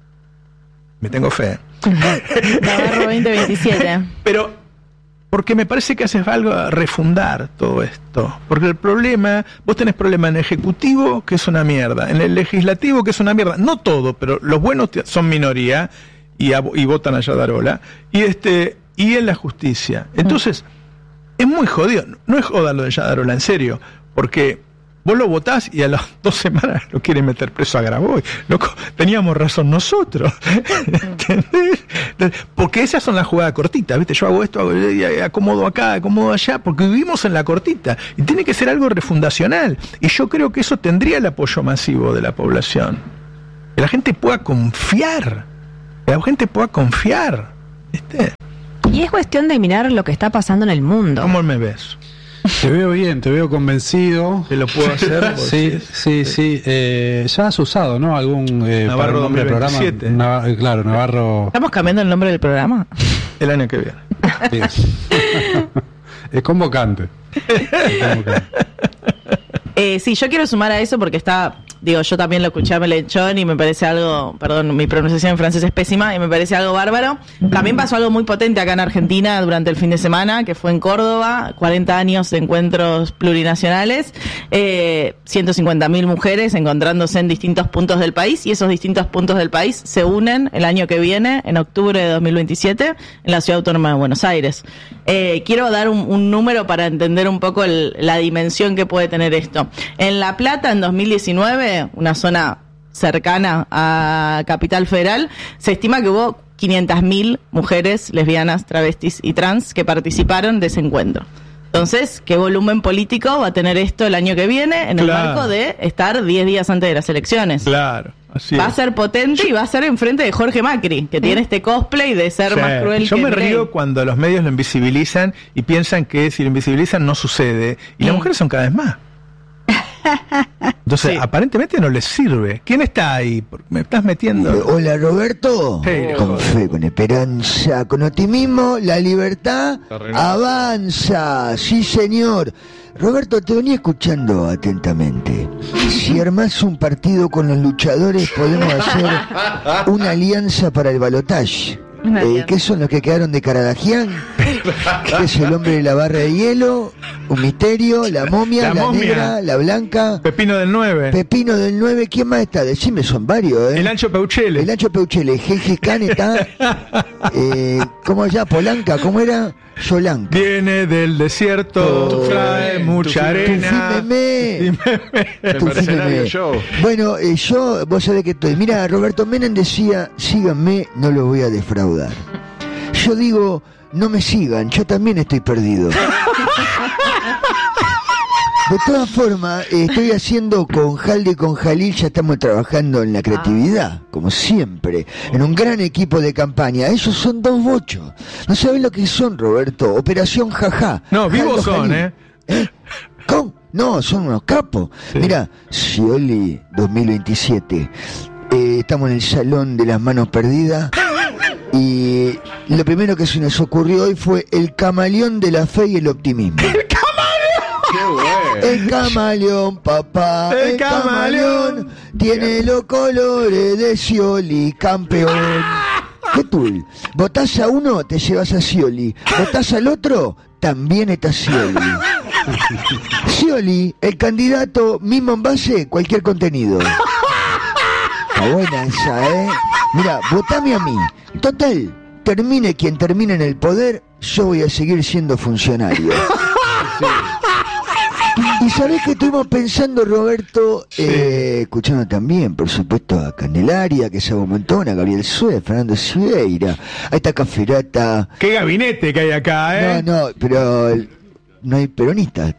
Speaker 1: me tengo fe.
Speaker 9: Navarro 2027.
Speaker 1: Pero, porque me parece que hace falta refundar todo esto. Porque el problema, vos tenés problema en el Ejecutivo, que es una mierda, en el Legislativo, que es una mierda. No todo, pero los buenos son minoría y votan a Yadarola. Y en la justicia. Entonces, es muy jodido. No es joda lo de Yadarola, en serio. Porque Vos lo votás y a las 2 semanas lo quieren meter preso a Grabois. Loco, teníamos razón nosotros. ¿Entendés? Porque esas son las jugadas cortitas, ¿viste? Yo hago esto, acomodo acá, acomodo allá, porque vivimos en la cortita. Y tiene que ser algo refundacional. Y yo creo que eso tendría el apoyo masivo de la población. Que la gente pueda confiar. Que la gente pueda confiar. ¿Viste?
Speaker 10: Y es cuestión de mirar lo que está pasando en el mundo.
Speaker 1: ¿Cómo me ves?
Speaker 8: Te veo bien, te veo convencido.
Speaker 1: ¿Te lo puedo hacer?
Speaker 8: Sí. Ya has usado, ¿no? Algún
Speaker 1: Navarro
Speaker 8: nombre del programa. Claro, Navarro.
Speaker 9: ¿Estamos cambiando el nombre del programa?
Speaker 1: El año que viene.
Speaker 8: Bien. Es convocante.
Speaker 9: Sí, yo quiero sumar a eso porque yo también lo escuché a Melenchón y me parece algo, perdón, mi pronunciación en francés es pésima y me parece algo bárbaro. También pasó algo muy potente acá en Argentina durante el fin de semana, que fue en Córdoba, 40 años de encuentros plurinacionales, 150.000 mujeres encontrándose en distintos puntos del país, y esos distintos puntos del país se unen el año que viene, en octubre de 2027, en la Ciudad Autónoma de Buenos Aires. Quiero dar un número para entender un poco la dimensión que puede tener esto. En La Plata, en 2019, una zona cercana a Capital Federal, se estima que hubo 500.000 mujeres lesbianas, travestis y trans que participaron de ese encuentro. Entonces, ¿qué volumen político va a tener esto el año que viene en el marco de estar 10 días antes de las elecciones?
Speaker 1: Claro.
Speaker 9: Va a ser potente y va a ser enfrente de Jorge Macri, que tiene este cosplay de ser más cruel
Speaker 1: Yo
Speaker 9: que
Speaker 1: me
Speaker 9: Milei.
Speaker 1: río cuando los medios lo invisibilizan y piensan que si lo invisibilizan no sucede. Y las mujeres son cada vez más. Entonces, aparentemente no les sirve. ¿Quién está ahí? ¿Me estás metiendo?
Speaker 14: Hola, Roberto.
Speaker 1: Hey,
Speaker 14: con fe, con esperanza, con optimismo, la libertad avanza. Sí, señor. Roberto, te venía escuchando atentamente. Si armás un partido con los luchadores, podemos hacer una alianza para el balotaje. ¿Qué son los que quedaron de Caradagian? ¿Qué es el hombre de la barra de hielo? Un misterio, la momia, la negra, la blanca.
Speaker 1: Pepino del 9.
Speaker 14: Pepino del 9, ¿quién más está? Decime, son varios, ¿eh?
Speaker 1: El Ancho Peuchele.
Speaker 14: El Ancho Peuchele, Gengis Khan está. ¿Cómo allá? Polanca, ¿cómo era? Yolanca.
Speaker 1: Viene del desierto, trae mucha arena.
Speaker 14: Tufímeme. Bueno, vos sabés que estoy. Mira, Roberto Menem decía, síganme, no lo voy a defraudar. Yo digo, no me sigan, yo también estoy perdido. De todas formas, estoy haciendo con Jaldi y con Jalil, ya estamos trabajando en la creatividad, como siempre, en un gran equipo de campaña. Ellos son 2 bochos. No saben lo que son, Roberto. Operación Jajá.
Speaker 1: No, vivos son,
Speaker 14: Jalil. ¿Cómo? No, son unos capos. Sí. Mira, Scioli 2027. Estamos en el Salón de las Manos Perdidas. Y lo primero que se nos ocurrió hoy fue el camaleón de la fe y el optimismo.
Speaker 13: ¡Qué bueno!
Speaker 14: El camaleón, papá, el camaleón tiene los colores de Scioli, campeón. ¿Qué tú? Votás a uno, te llevas a Scioli. Votás al otro, también está Scioli. Scioli, el candidato, mismo envase, cualquier contenido. Está buena esa, ¿eh? Mira, votame a mí. Total, termine quien termine en el poder, yo voy a seguir siendo funcionario. Sí. Y sabés que estuvimos pensando, Roberto, escuchando también, por supuesto, a Candelaria, que sabe un montón, a Gabriel Suez, Fernando Silveira, a esta Caferata.
Speaker 1: ¡Qué gabinete que hay acá, eh!
Speaker 14: No, pero no hay peronistas.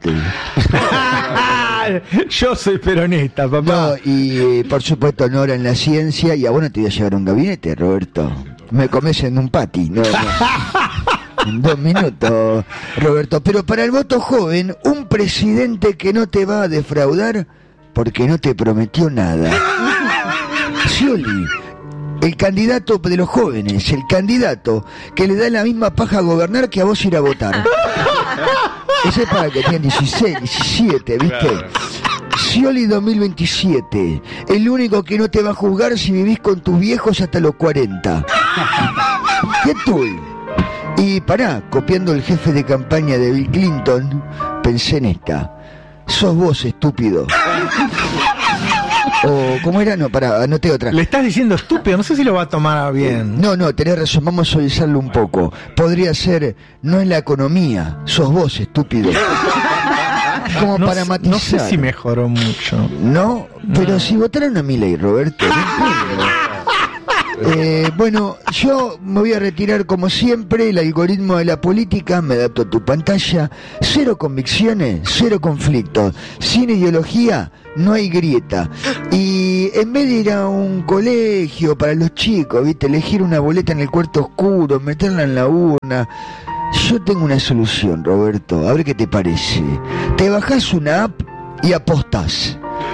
Speaker 1: Yo soy peronista, papá.
Speaker 14: No, y por supuesto, honor en la ciencia, y a vos no te voy a llevar un gabinete, Roberto. Me comes en un patty, no. En 2 minutos, Roberto. Pero para el voto joven, un presidente que no te va a defraudar porque no te prometió nada. Scioli, el candidato de los jóvenes, el candidato que le da la misma paja a gobernar que a vos ir a votar. Ese es para que tienen 16, 17, ¿viste? Claro. Scioli 2027, el único que no te va a juzgar si vivís con tus viejos hasta los 40. ¿Qué tú? Y pará, copiando el jefe de campaña de Bill Clinton, pensé en esta. Sos vos, estúpido. O, ¿cómo era? No, pará, anoté otra.
Speaker 1: Le estás diciendo estúpido, no sé si lo va a tomar bien.
Speaker 14: No, tenés razón, vamos a suavizarlo un poco. Podría ser, no es la economía, sos vos, estúpido. como para matizar.
Speaker 1: No sé si mejoró mucho.
Speaker 14: No, pero si votaron a Milei, Roberto, no entiendo. Bueno, yo me voy a retirar como siempre. El algoritmo de la política, me adapto a tu pantalla. 0 convicciones, 0 conflictos. Sin ideología no hay grieta. Y en vez de ir a un colegio para los chicos, ¿viste? Elegir una boleta en el cuarto oscuro, meterla en la urna. Yo tengo una solución, Roberto. A ver qué te parece. Te bajás una app y apostás.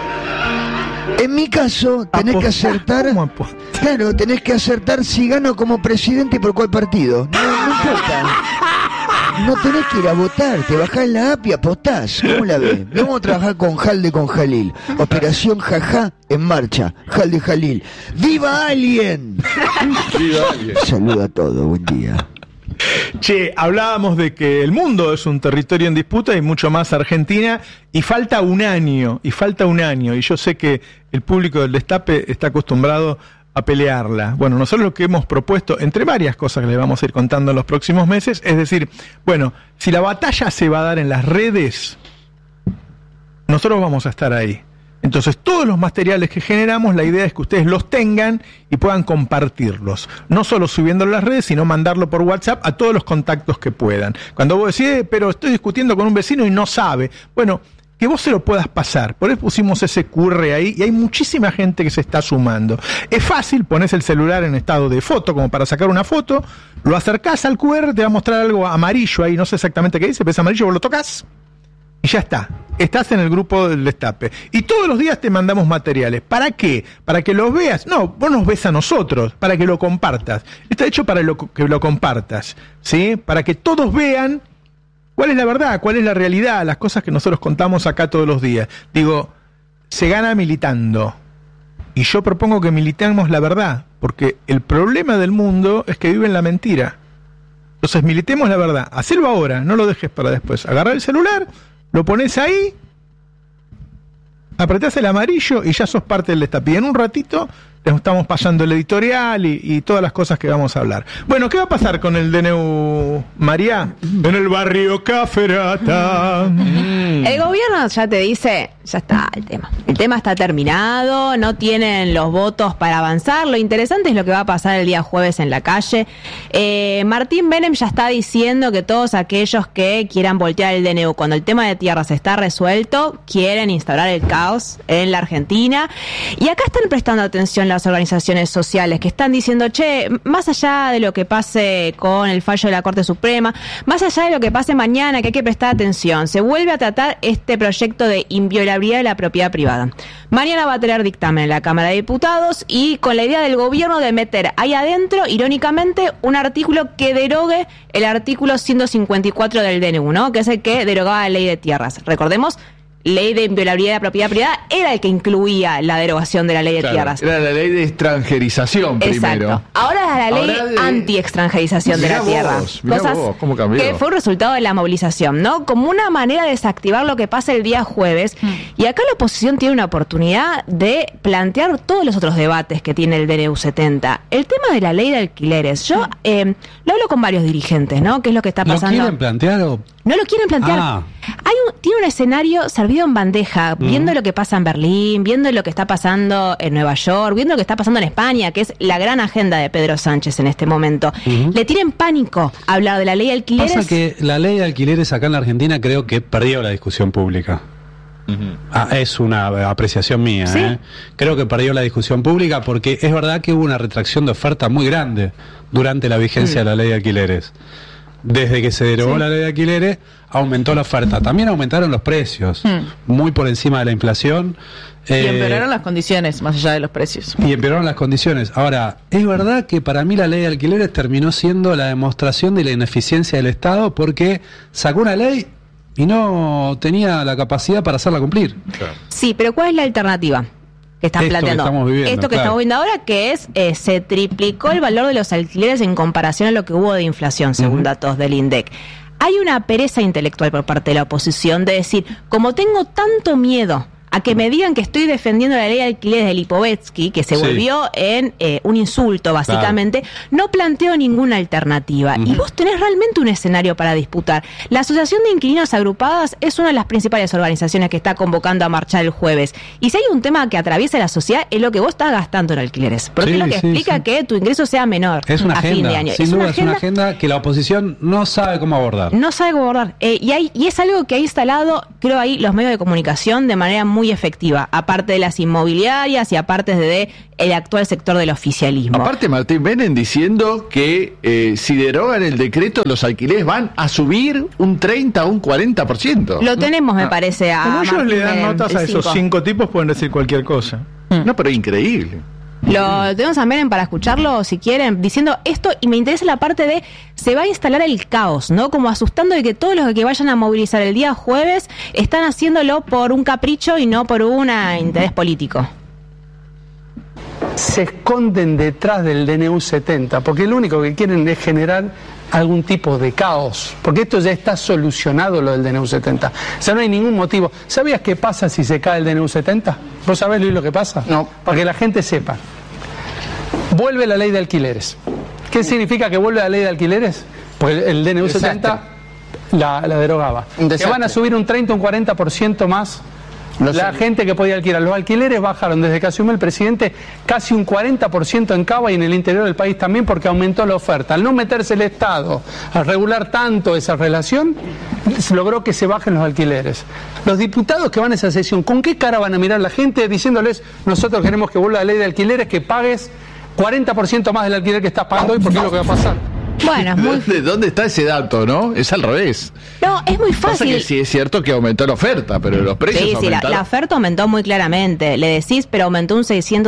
Speaker 14: En mi caso, tenés que acertar. Claro, tenés que acertar si gano como presidente y por cuál partido. No importa. No tenés que ir a votar, te bajás la app y apostás. ¿Cómo la ves? Vamos a trabajar con Halde con Jalil. Operación Jaja en marcha. Halde Jalil. ¡Viva Alien!
Speaker 13: ¡Viva Alien!
Speaker 14: Saluda a todos, buen día.
Speaker 1: Che, hablábamos de que el mundo es un territorio en disputa y mucho más Argentina, y falta un año, y yo sé que el público del Destape está acostumbrado a pelearla. Bueno, nosotros lo que hemos propuesto, entre varias cosas que les vamos a ir contando en los próximos meses, es decir, bueno, si la batalla se va a dar en las redes, nosotros vamos a estar ahí. Entonces, todos los materiales que generamos, la idea es que ustedes los tengan y puedan compartirlos. No solo subiéndolo a las redes, sino mandarlo por WhatsApp a todos los contactos que puedan. Cuando vos decís, pero estoy discutiendo con un vecino y no sabe, bueno, que vos se lo puedas pasar. Por eso pusimos ese QR ahí y hay muchísima gente que se está sumando. Es fácil, pones el celular en estado de foto como para sacar una foto, lo acercás al QR, te va a mostrar algo amarillo ahí, no sé exactamente qué dice, pero es amarillo, vos lo tocas y ya está. Estás en el grupo del Destape. Y todos los días te mandamos materiales. ¿Para qué? ¿Para que los veas? No, vos nos ves a nosotros, para que lo compartas. Está hecho para que lo compartas, ¿sí? Para que todos vean cuál es la verdad, cuál es la realidad, las cosas que nosotros contamos acá todos los días. Digo, se gana militando. Y yo propongo que militemos la verdad, porque el problema del mundo es que vive en la mentira. Entonces militemos la verdad. Hacelo ahora, no lo dejes para después. Agarrá el celular, lo pones ahí, apretás el amarillo y ya sos parte del Destape. Y en un ratito les estamos pasando el editorial y todas las cosas que vamos a hablar. Bueno, ¿qué va a pasar con el DNU, María? En el barrio Caferata.
Speaker 10: El gobierno ya te dice, ya está el tema. El tema está terminado, no tienen los votos para avanzar. Lo interesante es lo que va a pasar el día jueves en la calle. Martín Menem ya está diciendo que todos aquellos que quieran voltear el DNU cuando el tema de tierras está resuelto, quieren instaurar el caos en la Argentina. Y acá están prestando atención las organizaciones sociales que están diciendo, che, más allá de lo que pase con el fallo de la Corte Suprema, más allá de lo que pase mañana, que hay que prestar atención, se vuelve a tratar este proyecto de inviolabilidad de la propiedad privada. Mañana va a tener dictamen en la Cámara de Diputados y con la idea del gobierno de meter ahí adentro, irónicamente, un artículo que derogue el artículo 154 del DNU, ¿no? Que es el que derogaba la ley de tierras. Recordemos, ley de inviolabilidad de la propiedad privada era el que incluía la derogación de la ley de tierras.
Speaker 13: Era la ley de extranjerización primero.
Speaker 10: Exacto. Ahora es la ley anti-extranjerización de la tierra.
Speaker 13: Cosas ¿cómo cambió?
Speaker 10: Que fue un resultado de la movilización, ¿no? Como una manera de desactivar lo que pasa el día jueves. Y acá la oposición tiene una oportunidad de plantear todos los otros debates que tiene el DNU 70. El tema de la ley de alquileres. Yo lo hablo con varios dirigentes, ¿no? ¿Qué es lo que está pasando?
Speaker 8: ¿Lo quieren plantear o...?
Speaker 10: No lo quieren plantear. Tiene un escenario servido en bandeja, viendo lo que pasa en Berlín, viendo lo que está pasando en Nueva York, viendo lo que está pasando en España, que es la gran agenda de Pedro Sánchez en este momento. Le tienen pánico a hablar de la ley de alquileres.
Speaker 8: Pasa que la ley de alquileres acá en la Argentina creo que perdió la discusión pública. Es una apreciación mía.
Speaker 10: ¿Sí?
Speaker 8: Creo que perdió la discusión pública porque es verdad que hubo una retracción de oferta muy grande durante la vigencia de la ley de alquileres. Desde que se derogó la ley de alquileres, aumentó la oferta. También aumentaron los precios, muy por encima de la inflación.
Speaker 9: Y empeoraron las condiciones, más allá de los precios.
Speaker 8: Y empeoraron las condiciones. Ahora, es verdad que para mí la ley de alquileres terminó siendo la demostración de la ineficiencia del Estado porque sacó una ley y no tenía la capacidad para hacerla cumplir.
Speaker 10: Sí, pero ¿cuál es la alternativa que están planteando? Esto que estamos viendo ahora, que es se triplicó el valor de los alquileres en comparación a lo que hubo de inflación, según datos del INDEC. Hay una pereza intelectual por parte de la oposición de decir, como tengo tanto miedo a que me digan que estoy defendiendo la ley de alquileres de Lipovetsky, que se volvió en un insulto, básicamente, no planteo ninguna alternativa. Y vos tenés realmente un escenario para disputar. La Asociación de Inquilinos Agrupadas es una de las principales organizaciones que está convocando a marchar el jueves. Y si hay un tema que atraviesa la sociedad, es lo que vos estás gastando en alquileres. Porque es lo que explica que tu ingreso sea menor
Speaker 8: a fin
Speaker 10: de año.
Speaker 8: Sin duda es una agenda que la oposición no sabe cómo abordar.
Speaker 10: No sabe cómo abordar. Y es algo que ha instalado, creo, ahí los medios de comunicación de manera muy efectiva, aparte de las inmobiliarias y aparte de el actual sector del oficialismo.
Speaker 13: Aparte, Martín, vienen diciendo que si derogan el decreto, los alquileres van a subir un 30 o un 40%.
Speaker 10: Lo tenemos, me parece, a
Speaker 1: Como ellos
Speaker 10: Martín
Speaker 1: le dan
Speaker 10: Menem,
Speaker 1: notas a esos 5 tipos, pueden decir cualquier cosa.
Speaker 13: No, pero increíble.
Speaker 10: Lo tenemos a Menem para escucharlo, si quieren, diciendo esto, y me interesa la parte de se va a instalar el caos, ¿no? Como asustando de que todos los que vayan a movilizar el día jueves están haciéndolo por un capricho y no por un interés político.
Speaker 15: Se esconden detrás del DNU 70, porque lo único que quieren es generar algún tipo de caos, porque esto ya está solucionado, lo del DNU 70. O sea, no hay ningún motivo. ¿Sabías qué pasa si se cae el DNU 70? ¿Vos sabés, Luis, lo que pasa? No. Para que la gente sepa. Vuelve la ley de alquileres. ¿Qué significa que vuelve la ley de alquileres? Pues el DNU 70 la derogaba. Que van a subir un 30 o un 40% más la gente que podía alquilar. Los alquileres bajaron desde que asumió el presidente casi un 40% en Cava y en el interior del país también, porque aumentó la oferta. Al no meterse el Estado a regular tanto esa relación, logró que se bajen los alquileres. Los diputados que van a esa sesión, ¿con qué cara van a mirar la gente diciéndoles: nosotros queremos que vuelva la ley de alquileres, que pagues 40% más del alquiler que estás pagando hoy, porque es lo que va a pasar?
Speaker 10: Bueno,
Speaker 13: ¿Dónde está ese dato, no? Es al revés.
Speaker 10: No, es muy fácil.
Speaker 13: Pasa que sí es cierto que aumentó la oferta, pero los precios aumentaron.
Speaker 10: La oferta aumentó muy claramente. Le decís, pero aumentó un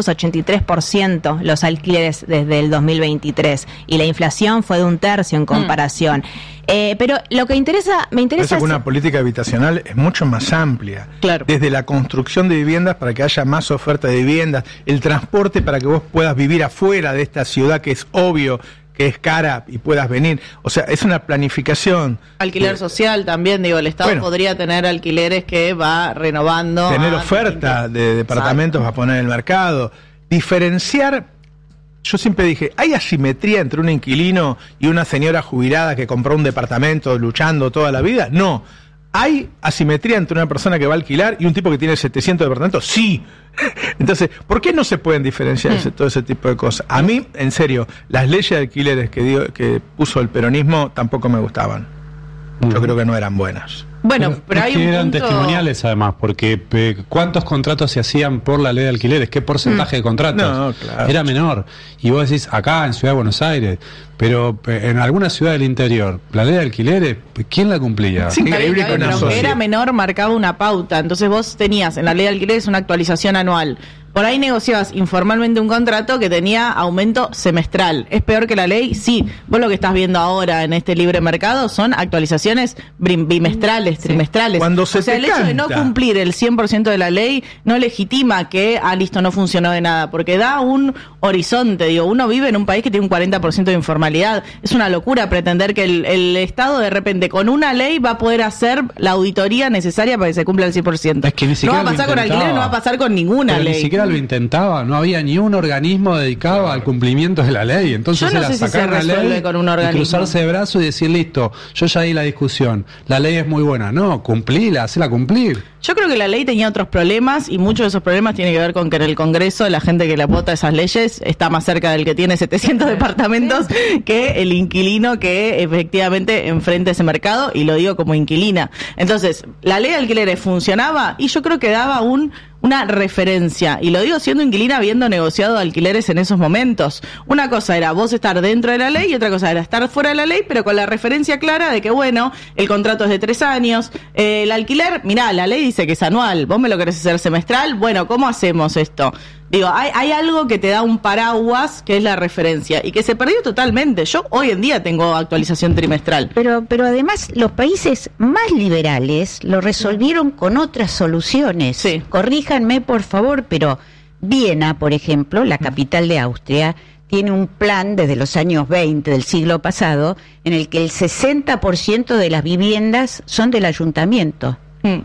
Speaker 10: 683% los alquileres desde el 2023. Y la inflación fue de un tercio en comparación. Pero lo que me interesa
Speaker 1: Parece que una política habitacional es mucho más amplia.
Speaker 9: Claro.
Speaker 1: Desde la construcción de viviendas para que haya más oferta de viviendas, el transporte para que vos puedas vivir afuera de esta ciudad que es obvio que es cara y puedas venir. O sea, es una planificación.
Speaker 9: Alquiler social también, digo, el Estado podría tener alquileres que va renovando.
Speaker 1: Tener oferta de departamentos a poner en el mercado. Diferenciar. Yo siempre dije, ¿hay asimetría entre un inquilino y una señora jubilada que compró un departamento luchando toda la vida? No. ¿Hay asimetría entre una persona que va a alquilar y un tipo que tiene 700 departamentos? Sí. Entonces, ¿por qué no se pueden diferenciar todo ese tipo de cosas? A mí, en serio, las leyes de alquileres que puso el peronismo tampoco me gustaban. Yo creo que no eran buenas.
Speaker 9: Bueno, pero hay un
Speaker 8: eran
Speaker 9: punto...
Speaker 8: testimoniales además, porque ¿cuántos contratos se hacían por la ley de alquileres? ¿Qué porcentaje de contratos?
Speaker 1: No, claro.
Speaker 8: Era menor. Y vos decís, acá en Ciudad de Buenos Aires, pero en alguna ciudad del interior, la ley de alquileres, ¿quién la cumplía?
Speaker 1: Sí, increíble que
Speaker 9: pero era menor, marcaba una pauta. Entonces vos tenías en la ley de alquileres una actualización anual. Por ahí negociabas informalmente un contrato que tenía aumento semestral. ¿Es peor que la ley? Sí. Vos lo que estás viendo ahora en este libre mercado son actualizaciones bimestrales, trimestrales.
Speaker 1: Cuando se
Speaker 9: el hecho de no cumplir el 100% de la ley no legitima que, listo, no funcionó de nada, porque da un horizonte. Digo, uno vive en un país que tiene un 40% de informalidad. Es una locura pretender que el Estado de repente con una ley va a poder hacer la auditoría necesaria para que se cumpla el 100%.
Speaker 8: Es que ni siquiera
Speaker 9: no va a pasar con alquiler, no va a pasar con ninguna ley.
Speaker 8: Ni siquiera lo intentaba, no había ni un organismo dedicado al cumplimiento de la ley. Entonces
Speaker 9: yo no
Speaker 8: era
Speaker 9: sé
Speaker 8: sacar
Speaker 9: si se
Speaker 8: la ley
Speaker 9: con un
Speaker 8: y cruzarse de brazos y decir, listo, yo ya di la discusión, la ley es muy buena. No, cumplíla, hacela cumplir.
Speaker 9: Yo creo que la ley tenía otros problemas y muchos de esos problemas tienen que ver con que en el Congreso la gente que le vota esas leyes está más cerca del que tiene 700 departamentos que el inquilino que efectivamente enfrenta ese mercado, y lo digo como inquilina. Entonces, la ley de alquileres funcionaba y yo creo que daba una referencia, y lo digo siendo inquilina habiendo negociado alquileres en esos momentos. Una cosa era vos estar dentro de la ley y otra cosa era estar fuera de la ley, pero con la referencia clara de que, bueno, el contrato es de 3 años, el alquiler, mirá, la ley dice que es anual, vos me lo querés hacer semestral, bueno, ¿cómo hacemos esto? Digo, hay algo que te da un paraguas que es la referencia y que se perdió totalmente. Yo hoy en día tengo actualización trimestral.
Speaker 16: Pero además los países más liberales lo resolvieron con otras soluciones.
Speaker 9: Sí.
Speaker 16: Corríjanme, por favor, pero Viena, por ejemplo, la capital de Austria, tiene un plan desde los años 20 del siglo pasado en el que el 60% de las viviendas son del ayuntamiento.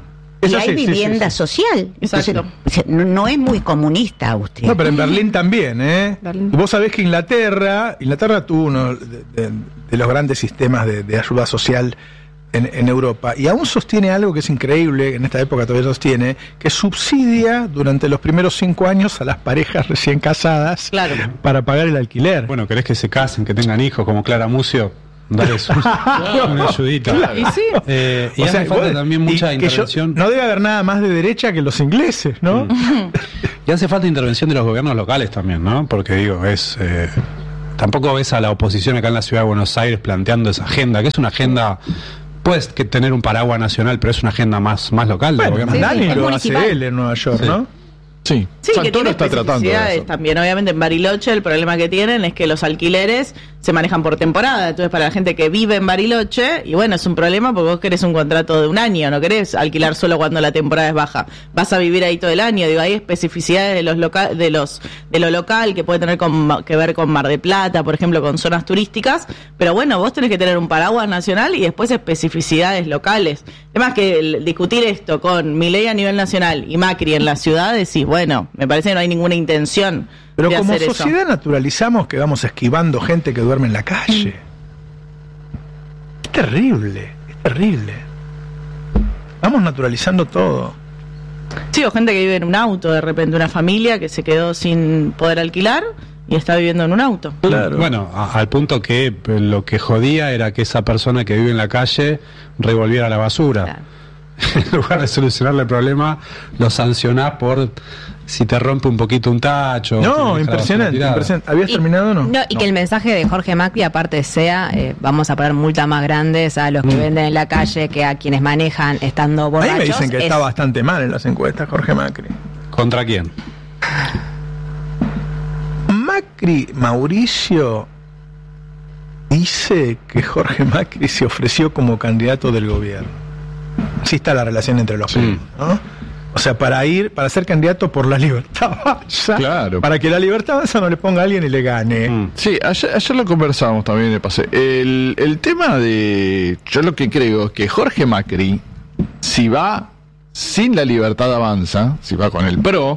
Speaker 16: Y hay vivienda social. Entonces, no es muy comunista Austria.
Speaker 1: No, pero en Berlín también, ¿eh? Y vos sabés que Inglaterra tuvo uno de los grandes sistemas de ayuda social en Europa, y aún sostiene algo que es increíble, en esta época todavía sostiene, que subsidia durante los primeros 5 años a las parejas recién casadas para pagar el alquiler.
Speaker 8: Bueno, querés que se casen, que tengan hijos, como Clara Mucio, darles una ayudita.
Speaker 10: Claro.
Speaker 8: Y sí. Y hace falta también mucha intervención.
Speaker 1: No debe haber nada más de derecha que los ingleses, ¿no?
Speaker 8: Y hace falta intervención de los gobiernos locales también, ¿no? Porque digo, tampoco ves a la oposición acá en la ciudad de Buenos Aires planteando esa agenda, que es una agenda. Puedes tener un paraguas nacional, pero es una agenda más local del gobierno.
Speaker 1: Dani lo hace él en Nueva York, ¿no?
Speaker 13: Sí,
Speaker 9: que tiene está tratando de eso. También, obviamente, en Bariloche el problema que tienen es que los alquileres se manejan por temporada. Entonces, para la gente que vive en Bariloche, y bueno, es un problema porque vos querés un contrato de un año, no querés alquilar solo cuando la temporada es baja. Vas a vivir ahí todo el año. Digo, hay especificidades de lo local que puede tener que ver con Mar del Plata, por ejemplo, con zonas turísticas. Pero bueno, vos tenés que tener un paraguas nacional y después especificidades locales. Además que discutir esto con Milei a nivel nacional y Macri en la ciudad, decís, bueno, me parece que no hay ninguna intención.
Speaker 1: Pero
Speaker 9: de
Speaker 1: como
Speaker 9: hacer
Speaker 1: sociedad naturalizamos que vamos esquivando gente que duerme en la calle. Es terrible. Vamos naturalizando todo.
Speaker 9: Sí, o gente que vive en un auto, de repente una familia que se quedó sin poder alquilar y está viviendo en un auto.
Speaker 8: Claro. Bueno, al punto que lo que jodía era que esa persona que vive en la calle revolviera la basura. Claro. En lugar de solucionarle el problema, lo sancionás por si te rompe un poquito un tacho.
Speaker 1: No, impresionante. ¿Habías terminado o no?
Speaker 10: No, y que el mensaje de Jorge Macri aparte sea, vamos a poner multas más grandes a los que venden en la calle que a quienes manejan estando borrachos.
Speaker 1: A mí me dicen que está bastante mal en las encuestas Jorge Macri.
Speaker 8: ¿Contra quién?
Speaker 1: Macri, Mauricio, dice que Jorge Macri se ofreció como candidato del gobierno. Así está la relación entre los primos, ¿no? O sea, para ser candidato por la Libertad Avanza,
Speaker 13: claro,
Speaker 1: para que la Libertad Avanza no le ponga a alguien y le gane.
Speaker 13: Sí, ayer lo conversábamos también de pase. El tema de... Yo lo que creo es que Jorge Macri, si va sin la Libertad Avanza, si va con el PRO,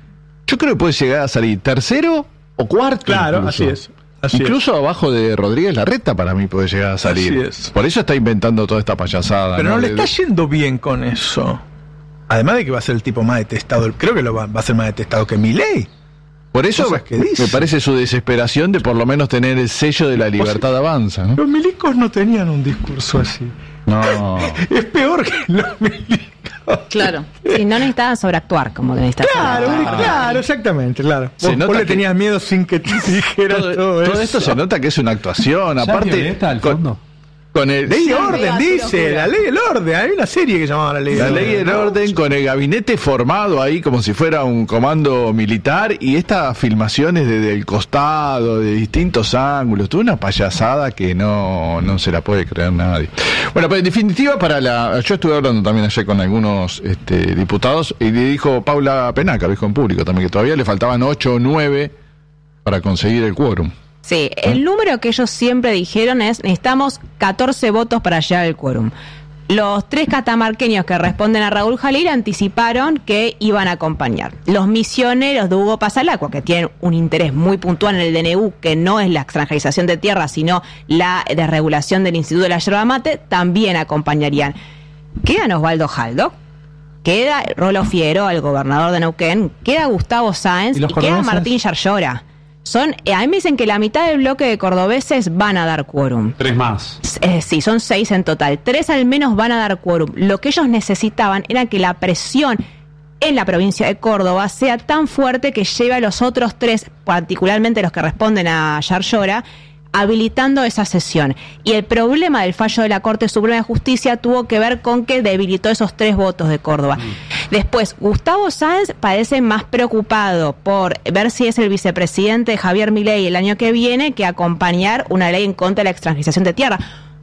Speaker 13: yo creo que puede llegar a salir tercero o cuarto.
Speaker 1: Claro,
Speaker 13: incluso.
Speaker 1: Así
Speaker 13: incluso abajo de Rodríguez Larreta para mí puede llegar a salir.
Speaker 1: Así es.
Speaker 13: Por eso está inventando toda esta payasada.
Speaker 1: Pero no le está yendo bien con eso. Además de que va a ser el tipo más detestado, creo que va a ser más detestado que Milei.
Speaker 13: Por eso me parece su desesperación de por lo menos tener el sello de la Libertad Avanza, ¿no?
Speaker 1: Los milicos no tenían un discurso así.
Speaker 13: No.
Speaker 1: Es peor que los milicos.
Speaker 9: Claro.
Speaker 10: Si no necesitaban sobreactuar, como que necesitaban.
Speaker 1: Claro, exactamente, claro. Vos le tenías miedo sin que te dijeran todo eso.
Speaker 13: Todo esto se nota que es una actuación, aparte...
Speaker 8: al fondo.
Speaker 13: Con el
Speaker 1: ley de orden, dice, la ley del orden. Hay una serie que se llamaba la ley del orden.
Speaker 13: La ley del orden, con el gabinete formado ahí como si fuera un comando militar, y estas filmaciones desde el costado, de distintos ángulos, toda una payasada que no se la puede creer nadie. Bueno, pues en definitiva, yo estuve hablando también ayer con algunos diputados, y le dijo Paula Penaca, lo dijo en público también, que todavía le faltaban 8 o 9 para conseguir el quórum.
Speaker 10: Sí, el número que ellos siempre dijeron es, necesitamos 14 votos para llegar al quórum. Los 3 catamarqueños que responden a Raúl Jalil anticiparon que iban a acompañar. Los misioneros de Hugo Pasalacqua, que tienen un interés muy puntual en el DNU, que no es la extranjerización de tierra, sino la desregulación del Instituto de la Yerba Mate, también acompañarían. Quedan Osvaldo Jaldo, queda Rolo Figueroa, el gobernador de Neuquén, queda Gustavo Sáenz y queda Martín Yarlora. A mí me dicen que la mitad del bloque de cordobeses van a dar quórum.
Speaker 8: 3 más.
Speaker 10: Sí, son 6 en total. 3 al menos van a dar quórum. Lo que ellos necesitaban era que la presión en la provincia de Córdoba sea tan fuerte que lleve a los otros 3, particularmente los que responden a Yarlora, habilitando esa sesión. Y el problema del fallo de la Corte Suprema de Justicia tuvo que ver con que debilitó esos 3 votos de Córdoba. Después, Gustavo Sáenz parece más preocupado por ver si es el vicepresidente de Javier Milei el año que viene que acompañar una ley en contra de la extranjerización de tierra.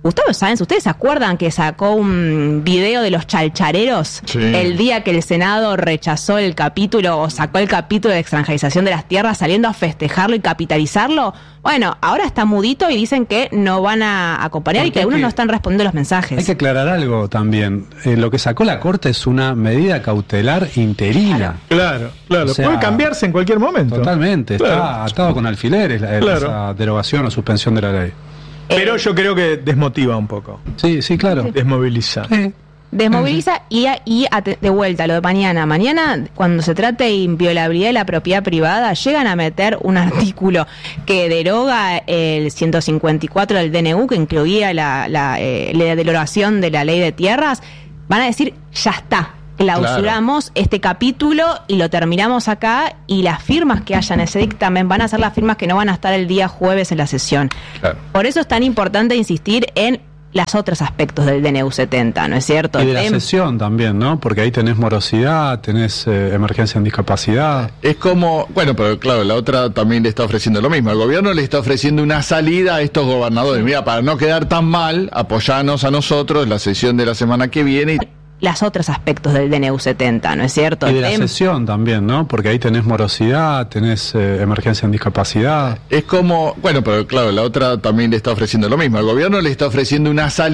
Speaker 10: Gustavo Sáenz, ¿ustedes se acuerdan que sacó un video de los chalchareros el día que el Senado rechazó el capítulo o sacó el capítulo de extranjerización de las tierras saliendo a festejarlo y capitalizarlo? Bueno, ahora está mudito y dicen que no van a acompañar porque y que algunos no están respondiendo los mensajes.
Speaker 8: Hay que aclarar algo también. Lo que sacó la Corte es una medida cautelar interina.
Speaker 1: Claro. O sea, puede cambiarse en cualquier momento.
Speaker 8: Totalmente. Está atado con alfileres esa derogación o suspensión de la ley.
Speaker 1: Pero yo creo que desmotiva un poco.
Speaker 8: Sí, claro.
Speaker 1: Desmoviliza.
Speaker 8: Sí.
Speaker 10: Desmoviliza de vuelta, lo de mañana. Mañana, cuando se trate de inviolabilidad de la propiedad privada, llegan a meter un artículo que deroga el 154 del DNU, que incluía la derogación de la ley de tierras. Van a decir, ya está. Clausuramos este capítulo y lo terminamos acá, y las firmas que haya en ese dictamen van a ser las firmas que no van a estar el día jueves en la sesión. Claro. Por eso es tan importante insistir en los otros aspectos del DNU 70, ¿no es cierto?
Speaker 8: Y de la sesión también, ¿no? Porque ahí tenés morosidad, tenés emergencia en discapacidad.
Speaker 13: Es como, bueno, pero claro, la otra también le está ofreciendo lo mismo. El gobierno le está ofreciendo una salida a estos gobernadores. Mira, para no quedar tan mal, apoyanos a nosotros en la sesión de la semana que viene.
Speaker 10: Los otros aspectos del DNU 70, ¿no es cierto?
Speaker 8: Y de la sesión también, ¿no? Porque ahí tenés morosidad, tenés emergencia en discapacidad.
Speaker 13: Es como, bueno, pero claro, la otra también le está ofreciendo lo mismo. El gobierno le está ofreciendo una salida